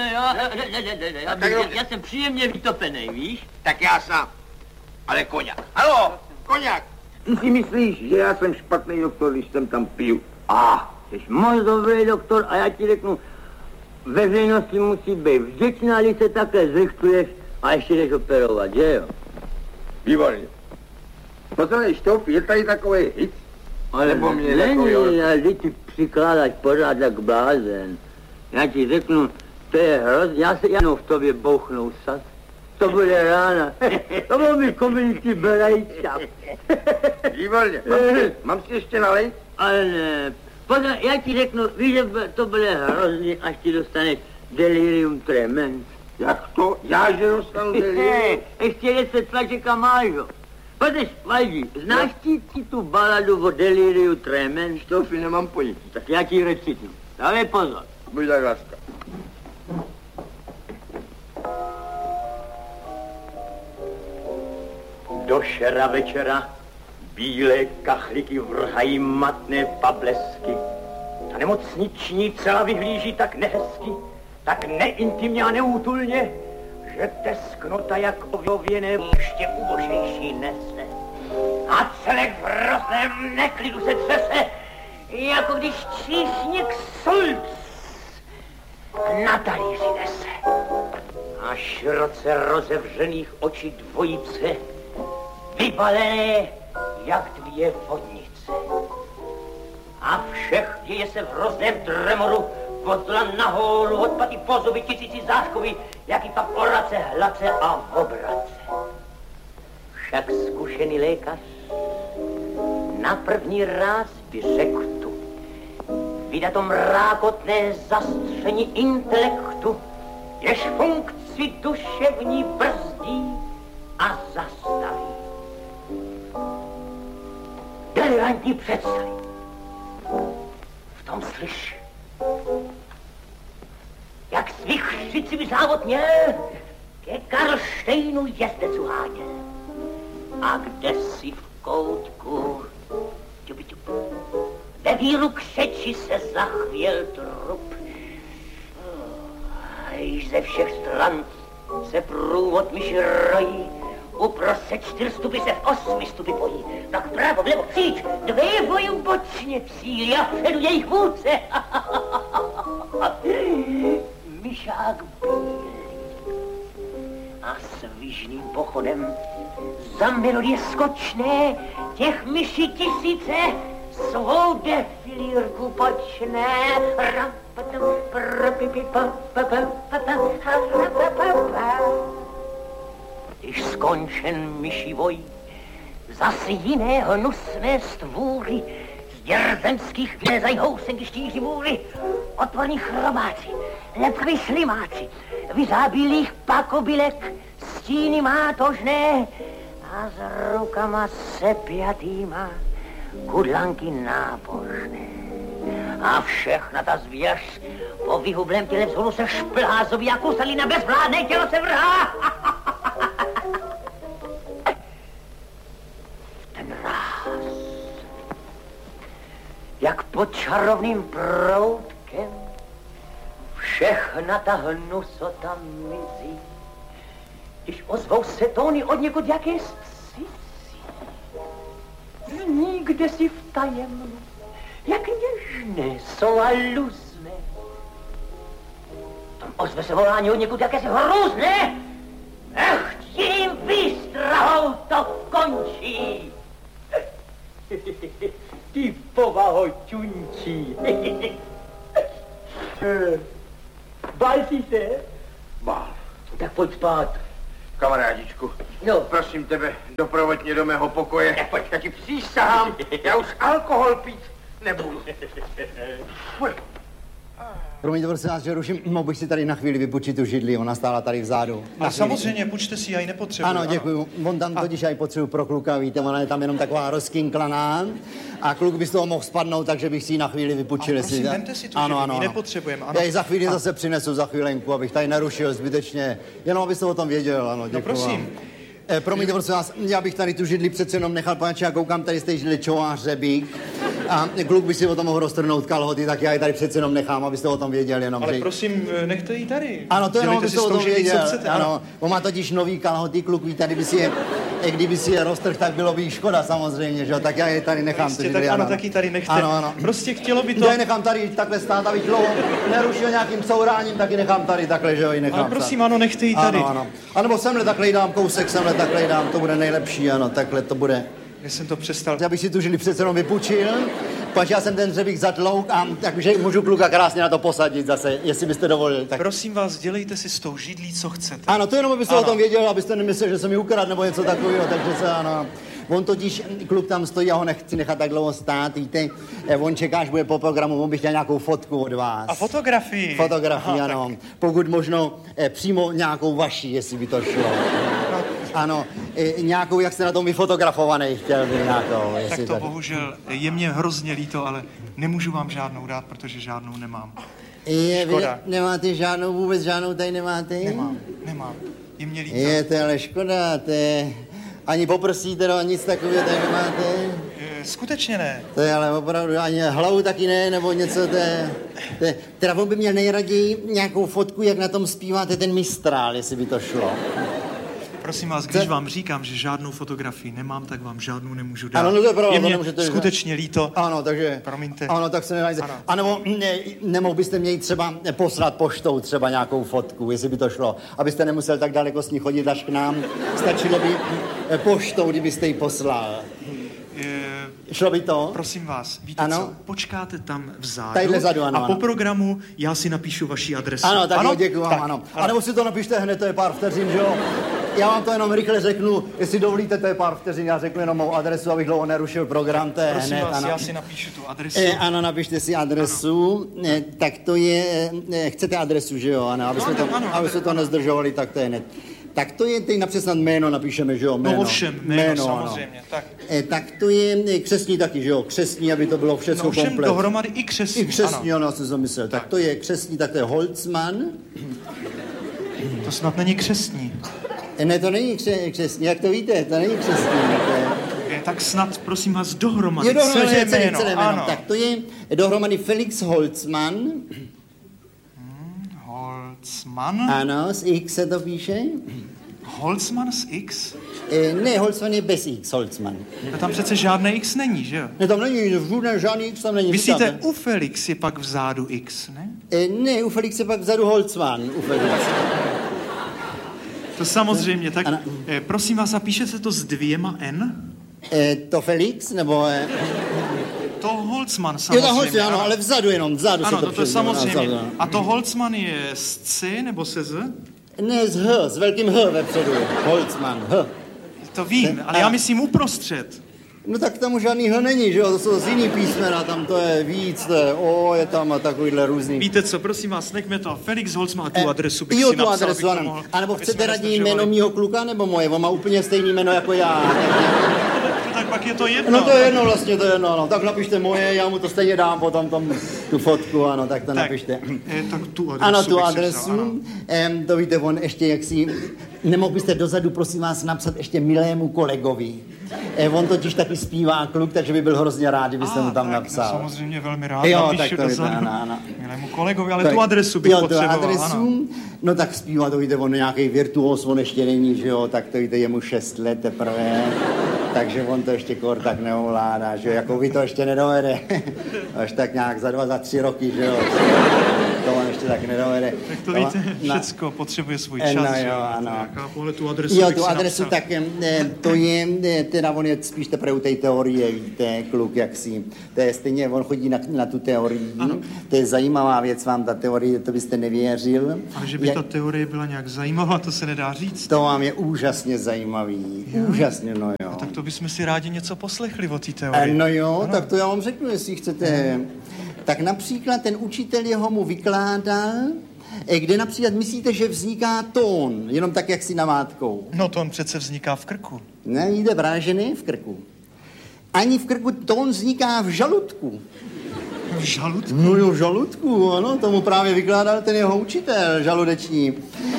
Ne, já jsem příjemně vytopenej, víš? Tak já sám. Ale koňák. Haló, koňák. Ty si myslíš, že já jsem špatný doktor, když jsem tam piju? Jsi moc dobrý doktor a já ti řeknu, veřejnosti musí být vděčná, když se takhle zrychluješ a ještě jdeš operovat, že jo? Výborně. Posledný štoup, je tady takový hit? Ale není, ale když ti přikládáš pořád jak blázen. Já ti řeknu, to je hrozně, já se jenom v tobě bouchnou sas. To bude rána. To byl mi komunitní berajčák. Výborně. Mám si ještě nalejt? Ale ne. Pozor, já ti řeknu, víš, že to bude hrozný, až ti dostaneš delirium tremens. Jak to? Já, že dostanu delirium? Ještě 10 flašek a máš ho. Pozor, Valdi, znáš ti tu baladu o deliriu tremens? Štofi, nemám pojetí. Tak já ti recitnu. Dávej pozor. Buď tak láska. Do šera večera bílé kachliky vrhají matné pablesky. Ta nemocniční celá vyhlíží tak nehezky, tak neintimně a neútulně, že tesknota jak ověné ještě ubožejší nese. A celek v hrozném neklidu se třese, jako když číšník sulc na talíři nese. A široce rozevřených očí dvojice vybalené jak 2 vodnice. A všech děje se v hrozném tremoru, odla nahoru, od paty po zuby, 1000 záškový, jaký pak orace, hlace a obrace. Však zkušený lékař na první ráz by řekl tu, vydat to mrákotné zastření intelektu, jež funkci duševní brzdí a zastaví. Delirantní představy. V tom slyš, jak s vychřicím závod měl, ke Karlštejnu jezdec uháněl. A kde si v koutku, ve víru křeči se zachvěl trup. A již ze všech stran se průvod myši rojí, uprostřed 4 stupy se v 8 stupy pojí. Tak vpravo, vlevo, přijď, 2 voju bočně cílí a vpředu jejich vůdce. Myšák bílý a svižným pochodem za melodie skočné těch myší 1000 svou defilírku počne. Když skončen myší voj, zase jiné hnusné stvůry z děrzemských vlezají housenky štíří vůry, otvorní chrobáci, lepkví slimáci, vyzábílých pakobylek, stíny mátožné a s rukama sepjatýma kudlanky nábožné. A všechna ta zvěř po vyhublém těle vzhůru se šplhá, zuby jak kusalina, bezvládné tělo se vrhá. Ten ráz, jak pod čarovným proutkem, všechna ta hnusota mizí, když ozvou se tóny od někud jaké cizí. Nikde si v tajemnu, jak něžné jsou a luzné, ozve se volání od někud jakési hrůzné. Ech, tím výstrahou to končí. Ty povaho čunčí. Bál jsi se? Bál. Tak pojď spát. Kamarádičku, No. prosím tebe, doprovoď mě do mého pokoje. Já ti přísahám, já už alkohol pít nebudu. Promiňte, prosím vás, že ruším, mohl bych si tady na chvíli vypučit tu židli, ona stála tady vzadu. Ale samozřejmě, půjčte si, já ji nepotřebuji. Ano, děkuju. On tam totiž já ji potřebuji pro kluka, víte, ona je tam jenom taková rozkinklaná a kluk by z toho mohl spadnout, takže bych si ji na chvíli vypučil. Prosím, vemte si tu židli, ji nepotřebujeme. Já ji za chvíli zase přinesu, za chvílenku, abych tady nerušil zbytečně, jenom abyste o tom věděl, ano, děkuju. No prosím. Promiňte, prosím vás, já bych tady tu židli přece jenom nechal, paneče, já koukám, tady z té židli čová hřebík a kluk by si o tom mohl roztrhnout kalhoty, tak já ji tady přece jenom nechám, abyste o tom věděl jenom. Ale že... prosím, nechte ji tady. Ano, to jenom abyste o tom věděl. Chcete, ano, on má totiž nový kalhoty, kluk ví, tady by si je, kdyby si je roztrh, tak bylo by jí škoda samozřejmě, že jo, tak já je tady nechám. Jistě, tak ano, tak ji tady nechte. Ano. Prostě chtělo by to... Já ji nechám tady takhle stát, abych dlouho nerušil nějakým couráním, tak ji nechám tady takhle, že jo, ji nechám. Ale prosím, ano, nechte ji tady. Ano. A nebo semhle takhle dám kousek, semhle takhle dám, to bude nejlepší, ano, takhle to bude. Já jsem to přestal. Já bych si tu židli přece jenom vypučil, pač já jsem ten hřebík zatlouk a takže můžu kluka krásně na to posadit zase, jestli byste dovolil. Tak... Prosím vás, dělejte si s tou židlí, co chcete. Ano, to jenom abyste o tom věděl, abyste nemyslel, že jsem mi ukradl nebo něco takového, takže se ano. On totiž, kluk tam stojí, já ho nechci nechat tak dlouho stát, víte, on čeká, až bude po programu, on by chtěl nějakou fotku od vás. A fotografii? Fotografii, ano. Tak. Pokud možno přímo nějakou vaší, jestli by to šlo. Ano, nějakou, jak jste na tom vyfotografovaný, chtěl by nějakou. Tak to tady. Bohužel je mě hrozně líto, ale nemůžu vám žádnou dát, protože žádnou nemám. Škoda. Vy nemáte žádnou, vůbec žádnou tady nemáte? Nemám. Je mě líto. Je to ale škoda, to je... Ani poprsíte, no, nic takového tady nemáte? Skutečně ne. To je ale opravdu, ani hlavu taky ne, nebo něco, to je... Teda on by měl nejraději nějakou fotku, jak na tom zpíváte ten Mistrál, jestli by to šlo. Prosím vás, když vám říkám, že žádnou fotografii nemám, tak vám žádnou nemůžu dát. Ano, no to je pravda, je mě nemůžete skutečně líto. Ano, takže... Promiňte. Ano, tak se nedáte. A nebo nemohl byste mě třeba poslat poštou třeba nějakou fotku, jestli by to šlo. Abyste nemusel tak daleko s ní chodit až k nám. Stačilo by poštou, kdybyste ji poslal. Šlo by to? Prosím vás, víte ano? co? Počkáte tam vzadu. Tadyhle vzadu, ano, a po programu já si napíšu vaši adresu. Ano, tak ano? jo, děkuji vám, ano. A nebo si to napište hned, to je pár vteřin, že jo? Já vám to jenom rychle řeknu, jestli dovolíte, to je pár vteřin, já řeknu jenom mou adresu, abych dlouho nerušil program, to je prosím hned, vás, ano. Já si napíšu tu adresu. Ano, napište si adresu, tak to je, chcete adresu, že jo, ano, aby jsme to nezdržovali, tak to je hned. Tak to je, teď napřed snad jméno napíšeme, že jo, jméno. No ovšem, jméno samozřejmě, tak. Tak to je křestní taky, že jo, křestní, aby to bylo všechno komplet. No ovšem dohromady i křestní, I křestní, ano, jsem zamyslel. Tak to je křestní, tak to je Holzmann. To snad není křestní. Ne, to není křestní, jak to víte, to není křestní. Tak snad, prosím vás, dohromady, celé jméno. Ano. Tak to je dohromady Felix Holzmann. Holzmann? Ano, z X se to píše. Holzmann z X? Ne, Holzmann je bez X, Holzmann. A tam přece žádné X není, že jo? Ne, tam není, žádný X tam není. Myslíte, u Felix je pak vzadu X, ne? Ne, u Felix je pak vzadu Holzmann, u Felix. To samozřejmě, tak prosím vás, a píšete to s 2 N? To Felix, nebo... To Holzmann samozřejmě. Jo, to Holzmann, ano, ale vzadu jenom, vzadu ano, se to to je samozřejmě. A to Holzmann je s C nebo se Z? Ne, s H, s velkým H vepředu. Holzmann, H. To vím, ale já myslím uprostřed. No tak tam žádný H není, že jo, to jsou z jiný písmena, tam to je víc, to je O, je tam a takovýhle různý. Víte co, prosím vás, nechme to, Felix Holzmann a tu adresu bych jo, si napsal, adresu, bych to mohl. A nebo chcete raději jméno mýho kluka, nebo moje, on má úplně stejný jméno jako já. Tak pak je to jedno. No to je jedno vlastně, to je jedno, ano. Tak napište moje, já mu to stejně dám potom tu fotku, ano, tak to napište. Tak tu adresu. Ano, tu adresu. To víte, on ještě jaksi... Nemohl byste dozadu, prosím vás, napsat ještě milému kolegovi. On totiž taky zpívá kluk, takže by byl hrozně rád, kdybyste mu tam napsal. No, samozřejmě velmi rád. Jo, napíšu tak to dozadu. ano. Milému kolegovi, ale tak, tu adresu bych potřeboval. Tu adresu, ano. No tak zpívá, to víte, on nějaký virtuos, on ještě není, že jo, tak to víte, je mu 6 let teprve. Takže on to ještě kor tak neovládá, že jo, jako vy to ještě nedovede. Až tak nějak za 2, za 3 roky, že jo. to on ještě tak nedovede. Tak to víte, všecko potřebuje svůj čas. No jo, ano. Já chápu, ale tu adresu jo, tu adresu tak to je, teda on je spíš teprve u té teorie, víte, kluk jaksi. To je stejně, on chodí na tu teorii. Ano. To je zajímavá věc vám, ta teorie, to byste nevěřil. Ale že by ta teorie byla nějak zajímavá, to se nedá říct. To vám je úžasně zajímavý. Jo. Úžasně, no jo. A tak to bychom si rádi něco poslechli o té teorii. No jo, ano. Tak to já vám řeknu, jestli chcete. Tak například ten učitel jeho mu vykládal, kde například myslíte, že vzniká tón, jenom tak, jak si namátkou. No tón přece vzniká v krku. Ne, jde vrážený v krku. Ani v krku, tón vzniká v žaludku. V žaludku? No jo, v žaludku, ano, tomu právě vykládal ten jeho učitel žaludeční.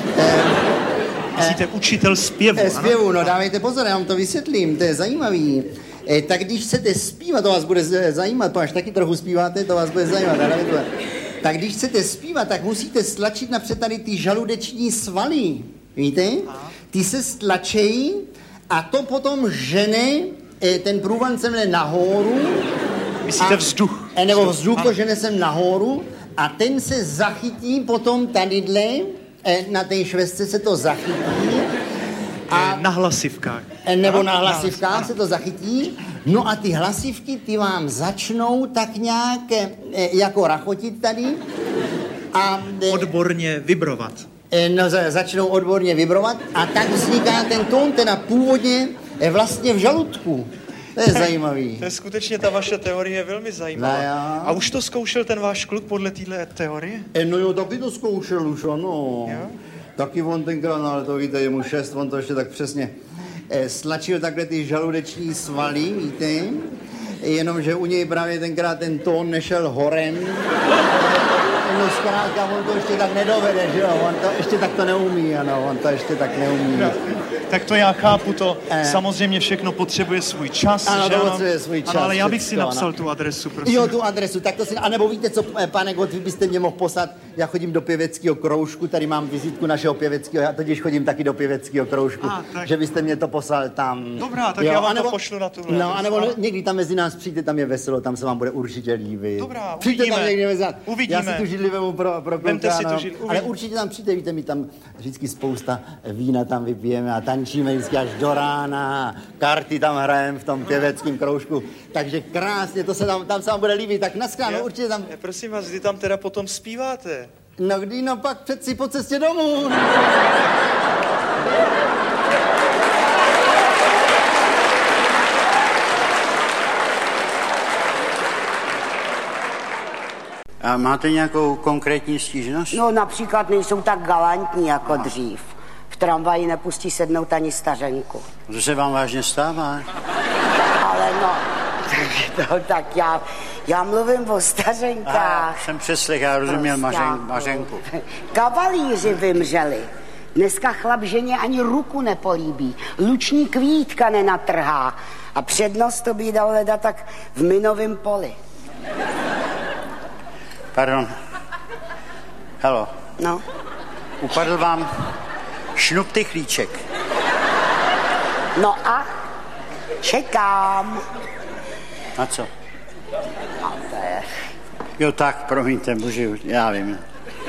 Myslíte učitel zpěvu, zpěvu, no dávejte pozor, já vám to vysvětlím, to je zajímavý. Tak když chcete zpívat, to vás bude zajímat, to až taky trochu zpíváte, to vás bude zajímat. Tak když chcete zpívat, tak musíte stlačit napřed tady ty žaludeční svaly, víte? Ty se stlačejí a to potom žene ten průvan sem nahoru. Myslíte vzduch? Nebo vzduch to žene sem nahoru a ten se zachytí potom tadyhle, na té švestce se to zachytí. A na hlasivkách. Nebo na hlasivkách se to zachytí. No a ty hlasivky, ty vám začnou tak nějak jako rachotit tady. A odborně vibrovat. No, začnou odborně vibrovat a tak vzniká ten tón, teda původně vlastně v žaludku. To je zajímavý. To je skutečně, ta vaše teorie je velmi zajímavá. No, a už to zkoušel ten váš kluk podle téhle teorie? No jo, taky to zkoušel už, ano. Jo? Taky on tenkrát, no ale to víte, je mu 6, on to ještě tak přesně stlačil takhle ty žaludeční svaly, víte? Jenomže u něj právě tenkrát ten tón nešel horem. No zkrátka, on to ještě tak nedovede, že jo? On to ještě tak to neumí, ano, on to ještě tak neumí. No, tak to já chápu, to samozřejmě všechno potřebuje svůj čas, ano, že to potřebuje svůj čas. Ano, ale já bych všecko, si napsal tu adresu, prosím. Jo, tu adresu, tak to si, anebo víte co, pane Gott, vy byste mě mohl poslat, já chodím do pěveckého kroužku, tady mám vizitku našeho pěveckého, já totiž chodím taky do pěveckého kroužku, že byste mě to poslal tam. Dobrá, tak jo, já vám to pošlu na tu adresu. No, anebo někdy tam mezi nás přijďte, tam je veselo, tam se vám bude určitě líbit. Dobrá, přijďte uvidíme. Tam někdy mezi nás. Uvidíme. Já si tu židli vemu pro Vemte si kluka, tu židli, ale určitě tam přijďte, víte, my tam vždycky spousta vína tam vypijeme a tančíme vždycky až do rána, karty tam hrajeme v tom pěveckém kroužku, takže krásně, to se tam se vám bude líbit, tak naschledanou, určitě tam. Prosím vás, kdy tam teda potom zpíváte? No kdy, no pak přeci po cestě domů. A máte nějakou konkrétní stížnost? No například nejsou tak galantní jako dřív. V tramvaji nepustí sednout ani stařenku. To se vám vážně stává? Ale no, tak já mluvím o stařenkách. Jsem přeslech, já rozuměl Mařenku. Kavalíři vymřeli. Dneska chlap ženě ani ruku nepolíbí. Luční kvítka nenatrhá. A přednost to by dal leda tak v minovém poli. Pardon. Halo. No. Upadl vám šnup tychlíček. No a čekám. Na co? No to je... Jo tak, promiňte, bože, já vím.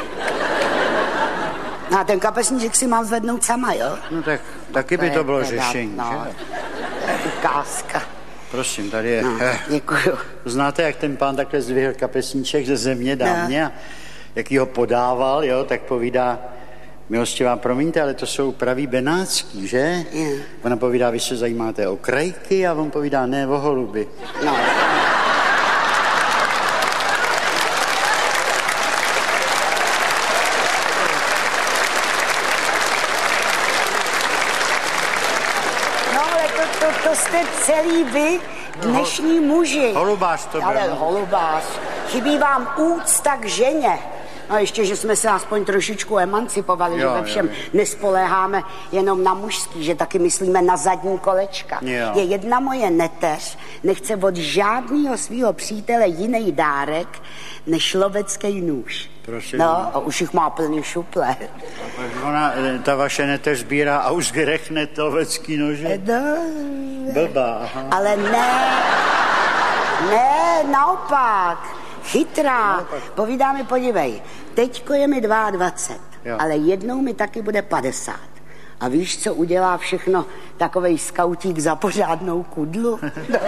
No a ten kapesníček si mám zvednout sama, jo? No tak taky by to bylo řešení, no, že? Ukázka. Prosím, tady je. No, děkuju. Znáte, jak ten pán takhle zdvihl kapesníček ze země dámě a jak ho podával, jo, tak povídá, milostivá, promiňte, ale to jsou pravý benátský, že? Ona povídá, vy se zajímáte o krajky a on povídá, ne, o holuby. No. To jste celý vy, dnešní muži. Holubář to byl. Ale holubář. Chybí vám úcta k ženě. No ještě, že jsme se aspoň trošičku emancipovali, že ve všem nespoléháme jenom na mužský, že taky myslíme na zadní kolečka. Jo. Je jedna moje neteř, nechce od žádného svého přítele jiný dárek, než lovecký nůž. Prosím. No, a už jich má plný šuple. Ona, ta vaše neteř sbírá a už grechne lovecký nože? No. Blbá, aha. Ale ne, naopak. Chytrá. Povídá mi, podívej, Teďko je mi 22, Jo. ale jednou mi taky bude 50. A víš, co udělá všechno takovej skautík za pořádnou kudlu? No.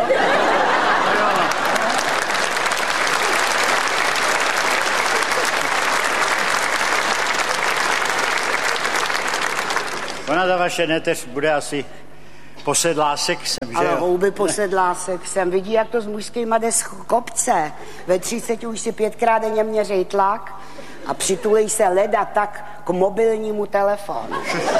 Ona za vaše neteř bude asi posedlá sexem, že Ale jo? houby posedlá sexem. Vidí, jak to s mužskýma jde z kopce. Ve 30 už si 5krát denně měřej tlak a přitulej se leda tak k mobilnímu telefonu.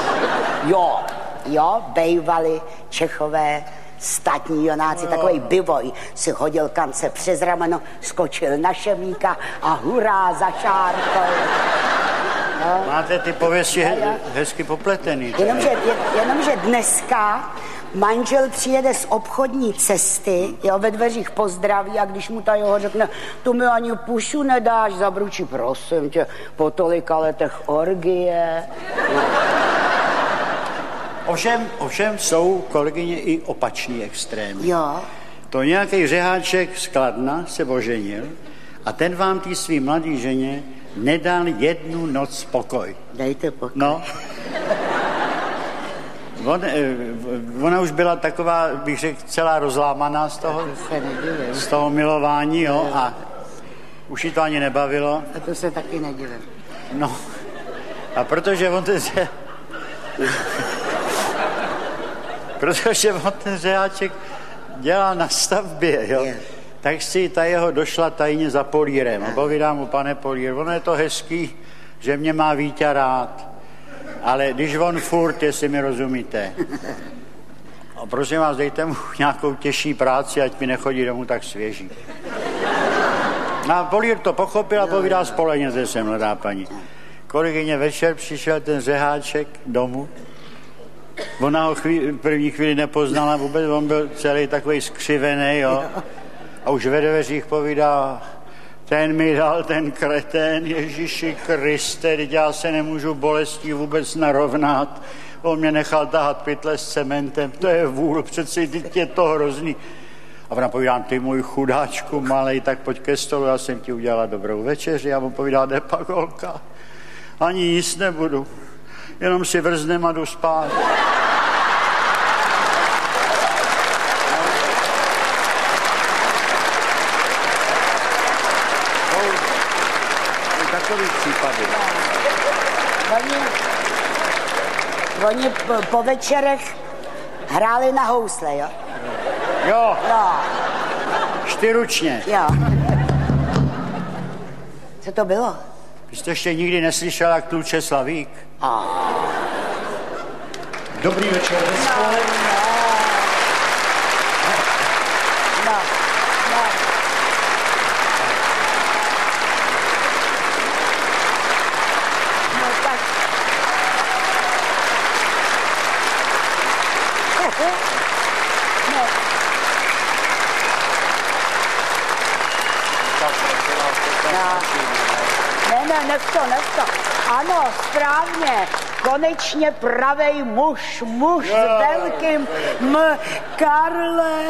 Jo, bejvali Čechové statní jonáci, takovej bivoj si hodil kance přes rameno, skočil na šemíka a hurá za šárkou. No. Máte ty pověsti hezky popletený. Jenomže dneska manžel přijede z obchodní cesty, jo, ve dveřích pozdraví a když mu ta jeho řekne, tu mi ani pušu nedáš, zabručí, prosím tě, po tolika letech orgie. No. Ovšem jsou, kolegyně, i opačný extrémy. Jo. To nějaký řeháček z Kladna se oženil a ten vám tý svý mladý ženě nedal jednu noc spokoj. Dejte pokoj. No. Ona už byla taková, bych řekl, celá rozlámaná z toho milování, jo, a už jí to ani nebavilo. A to se taky nedivím. No, a protože on ten řeháček dělá na stavbě, jo, tak si ta jeho došla tajně za polírem a povídá mu, pane polír, ono je to hezký, že mě má Víťa rád, ale když on furt, jestli mi rozumíte, a prosím vás, dejte mu nějakou těžší práci, ať mi nechodí domů tak svěží. A polír to pochopil a povídá, spolehněte se, mladá paní. Kolegyně, večer přišel ten řeháček domů, ona ho první chvíli nepoznala vůbec, on byl celý takový skřivený, jo. A už ve dveřích povídá, ten mi dal ten kretén, Ježíši Kriste, teď já se nemůžu bolestí vůbec narovnat. On mě nechal tahat pytle s cementem, to je vůl, přeci teď je to hrozný. A ona povídá, ty můj chudáčku malej, tak pojď ke stolu, já jsem ti udělala dobrou večeři. A on povídá, jde pak holka, ani jíst nebudu, jenom si vrznem a jdu spát. Takový případy. Oni po večerech hráli na housle, jo? Jo. Čtyručně. Jo. Co to bylo? Vy jste ještě nikdy neslyšel, jak tluče Slavík? Dobrý večer. Nech to. Ano, správně. Konečně pravej muž s velkým Karle.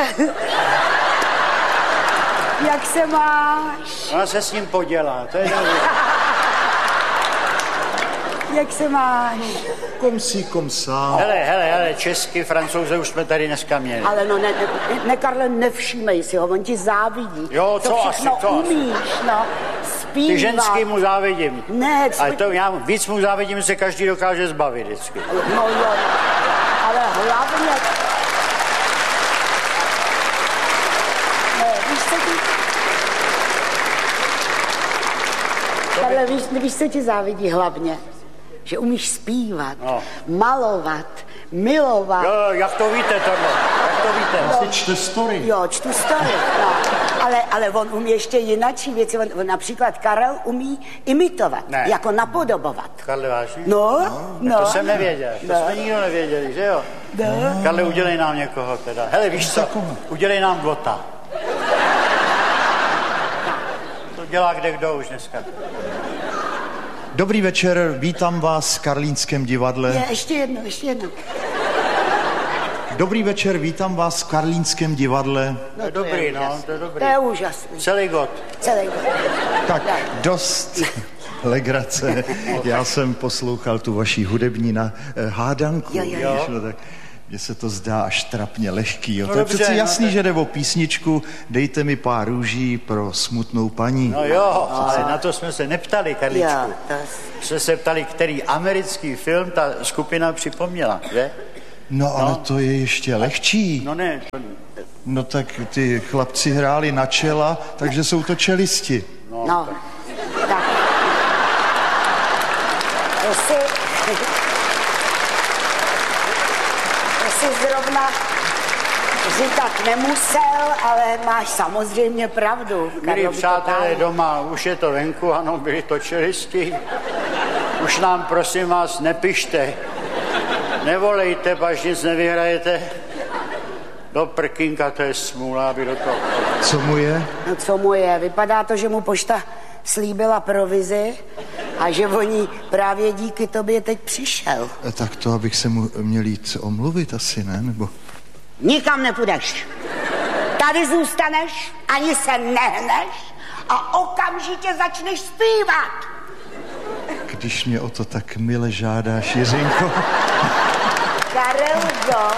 Jak se máš? Ona se s ním podělá, to je dobrý. Jak se máš? Komsá. Hele, česky, Francouze už jsme tady dneska měli. Ale no ne, Karle, nevšímej si ho, on ti závidí. Jo, co asi, to umíš, no. Zpívat. Ty ženský mu závidím. Ne, ale to já víc mu závidím, že se každý dokáže zbavit vždycky. No jo, ale hlavně... Ne, víš, co ti závidí hlavně? Že umíš zpívat, malovat, milovat. Jo, jak to víte tohle? Jak to víte? Vlastně čte story. Jo, čtu story, no. Ale on umí ještě jinačí věci. On například Karel umí imitovat, jako napodobovat. Karle, vážně? No. To jsem nevěděl, to jsme nikdo nevěděli, že jo? No. Karle, udělej nám někoho teda. Hele, víš co? Udělej nám Glota. To dělá kdo už dneska. Dobrý večer, vítám vás v Karlínském divadle. Ještě jednou. Dobrý večer, vítám vás v Karlínském divadle. To je dobrý, no, to je dobrý. To je úžasný. Celý god. Tak, dost legrace. Já jsem poslouchal tu vaši hudební hádanku. Jo. No, tak mně se to zdá až trapně lehký. Jo. No to je dobře, přeci no, jasný, tak... že jde o písničku Dejte mi pár růží pro smutnou paní. No jo, ale na to jsme se neptali, Karličku. Jsme se ptali, který americký film ta skupina připomněla, že? No, ale to je ještě lehčí. No ne. No tak ty chlapci hráli na čela, takže jsou to čelisti. No, tak. Jestli zrovna říkat nemusel, ale máš samozřejmě pravdu. Milí přátelé doma, už je to venku, ano, byli to čelisti. Už nám, prosím vás, nepište. Nevolejte, až nic nevyhrajete. Do prkínka, to je smůla, aby do toho... Co mu je? No co mu je? Vypadá to, že mu pošta slíbila provizi a že o ní právě díky tobě teď přišel. Tak to, abych se mu měl jít omluvit asi, ne? Nebo... Nikam nepůjdeš. Tady zůstaneš, ani se nehneš a okamžitě začneš zpívat. Když mě o to tak mile žádáš, Jiřinko. Karelko.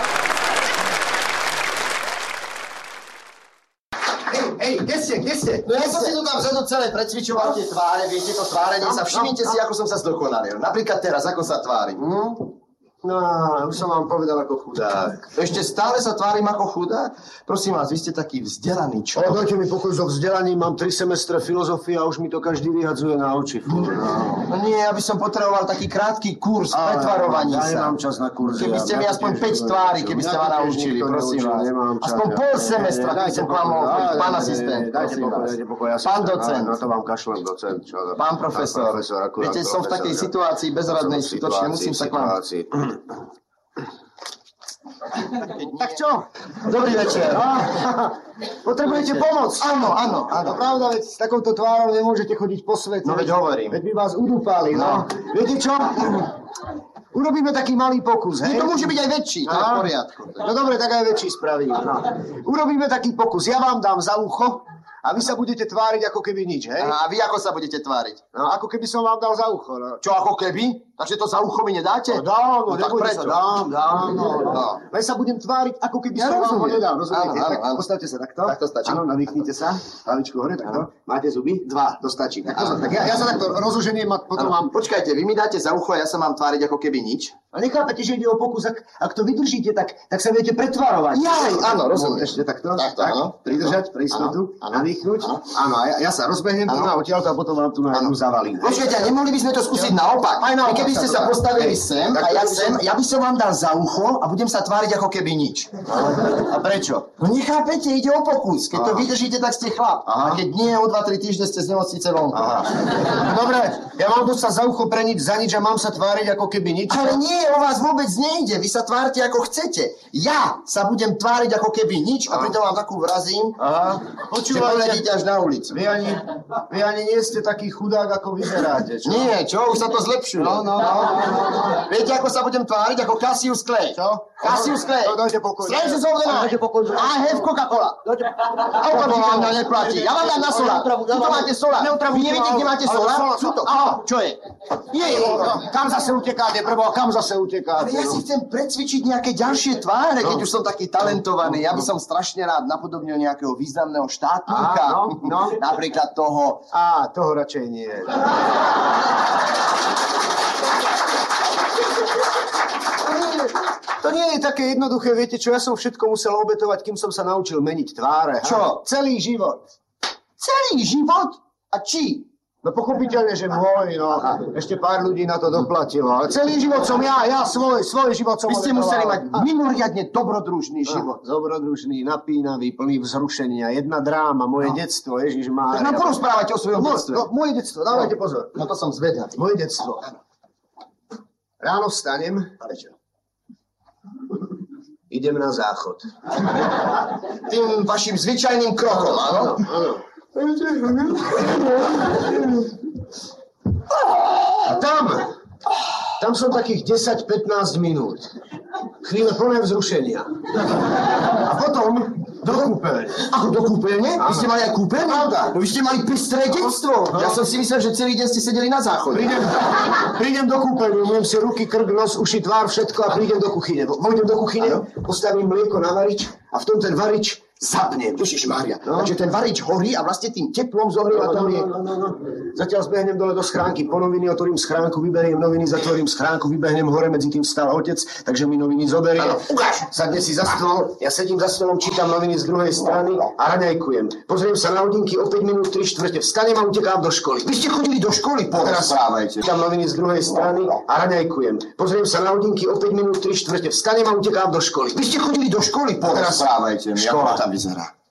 Hej, kde ste? No ja som si tu tam vzadu celé precvičoval tie tváre, viete to tvárenie sa. Všimnite si, ako som sa zdokonalil. Napríklad teraz, ako sa tvárim. No, už som vám povedal ako chudák. Ešte stále sa tvárim ako chudák? Prosím vás, vy ste taký vzdelaný človek. Ale dajte mi pokoj so vzdelaním, mám 3 semestre filozofie a už mi to každý vyhadzuje na oči. No nie, ja by som potreboval taký krátky kurz pretvarovaní sa. Ja nemám čas na kurzy. Keby ste mi aspoň 5 tvári, keby ste ma naučili, prosím vás. Aspoň pol semestra, keby som k vám mohol chodiť. Pán asistent, prosím vás. Pán docent. Na to vám kašlem, docent. Pán profesor. Viete, som v takej situácii bezradnej, skutočne musím sa k vám... Tak čo? Dobrý večer. Potrebujete pomoc? Áno. To pravda, veď s takouto tvárou nemôžete chodiť po svete. No veď hovorím. Veď by vás udúpali, no. Viete čo? Urobíme taký malý pokus, hej? To môže byť aj väčší, to je v poriadku. No dobre, tak aj väčší spravím. No. Urobíme taký pokus. Ja vám dám za ucho a vy sa budete tváriť ako keby nič, hej? A vy ako sa budete tváriť? No, ako keby som vám dal za ucho, no. Čo, ako keby? Takže to za ucho mi nedáte? No dám, no tak prečo? Dám, no. Len sa budem tváriť, ako keby som vám ho nedal, rozumiete? Tak postavte sa takto. Tak to stačí. Áno, nadýchnite sa. Hlavičku hore, takto. Máte zuby? 2, to stačí. Tak ja sa takto rozoženiem a potom vám... Počkajte, vy mi dáte za ucho a ja sa mám tváriť ako keby nič? A nechápete, že ide o pokus, ak to vydržíte, tak sa viete pretvarovať. Áno, rozumiem. Ešte takto. Tak, áno. Pridržať, pre istotu, nadýchnuť. Áno, a ja sa rozbehnem tu na odtiaľto a potom vám tu na jednu zavalím. Počkajte, nemohli by sme to skúsiť naopak? Aj naopak. Keby ste sa postavili sem a ja sem, ja by som vám dal za ucho a budem sa tváriť ako keby nič. A prečo? No nechápete, ide o pokus. Keď to vydržíte, tak ste chlap. A keď nie, o 2-3 týždne ste z nemocnice vonku. Dobre, ja mám tu sa za ucho pre nič, za nič a mám sa tváriť ako keby nič. Ale nie, o vás vôbec nejde. Vy sa tvárte ako chcete. Ja sa budem tváriť ako keby nič a pritom vám takú vrazím. Počúvajte, idete až na ulicu. Vy ani nie ste taký chudák, ako vyzeráte, čo? Nie, čo? Už sa to zlepšuje. No. Viete, ako sa budem tváriť? Ako Cassius Clay. Čo? Cassius Clay. No, dajte pokoj. Strangers of the night. I have Coca-Cola. A okamžite vám neplatí. Ja vám dám na solár. Tuto máte solár. Vy neviete, kde máte solár? Čo je? Kam zase utekáte, prebo? Kam zase utekáte? Ja si chcem precvičiť nejaké ďalšie tváre, keď už som taký talentovaný. Ja by som strašne rád napodobnil nejakého významného štátnika. Napríklad toho... Toho radšej nie. To nie je také jednoduché, viete čo, ja som všetko musel obetovať, kým som sa naučil meniť tváre. Čo? Celý život. Celý život? A či? No pochopiteľne, že môj, no. Ešte pár ľudí na to doplatilo. Ale celý život som ja svoj život som obetoval. Vy ste museli mať mimoriadne dobrodružný život. Dobrodružný, napínavý, plný vzrušenia. Jedna dráma, moje detstvo, Ježišmária. Tak nám porozprávajte o svojom detstve. Moje detstvo, dávajte pozor. No to som zvedavý. Moje detstvo. Ráno vstanem. Prečo? Idem na záchod. Tým vašim zvyčajným krokom, áno? Áno. A tam som takých 10-15 minút. Chvíle plné vzrušenia. A potom kúpeľne. Ako do kúpeľne? Vy ste mali aj kúpeľne? No vy ste mali pestré detstvo. Ja som si myslel, že celý deň ste sedeli na záchode. Prídem do kúpeľne, umiem si ruky, krk, nos, uši, tvár, všetko a prídem do kuchyne. Vojdem do kuchyne, postavím mlieko na varič a v tom ten varič zapnem. Ježišmária. Takže ten varič horí a vlastne tým teplom zohrieva to mlieko. Zatiaľ zbehnem dole do schránky, po noviny otvorím schránku, vyberiem noviny, zatvorím schránku, vybehnem hore, medzi tým stál otec, takže mi noviny zoberie. Sadne si za stôl, ja sedím za stolom, čítam noviny z druhej strany a raňajkujem. Pozriem sa na hodinky, o 5 minút 3/4, vstanem a utekám do školy. Vy ste chodili do školy, porozprávajte. Čítam noviny z druhej strany a raňajkujem. Pozriem sa na hodinky, o 5 minút 3/4, vstanem a utekám do školy. Vy ste chodili do školy, porozprávajte. Škola tam vyzerá.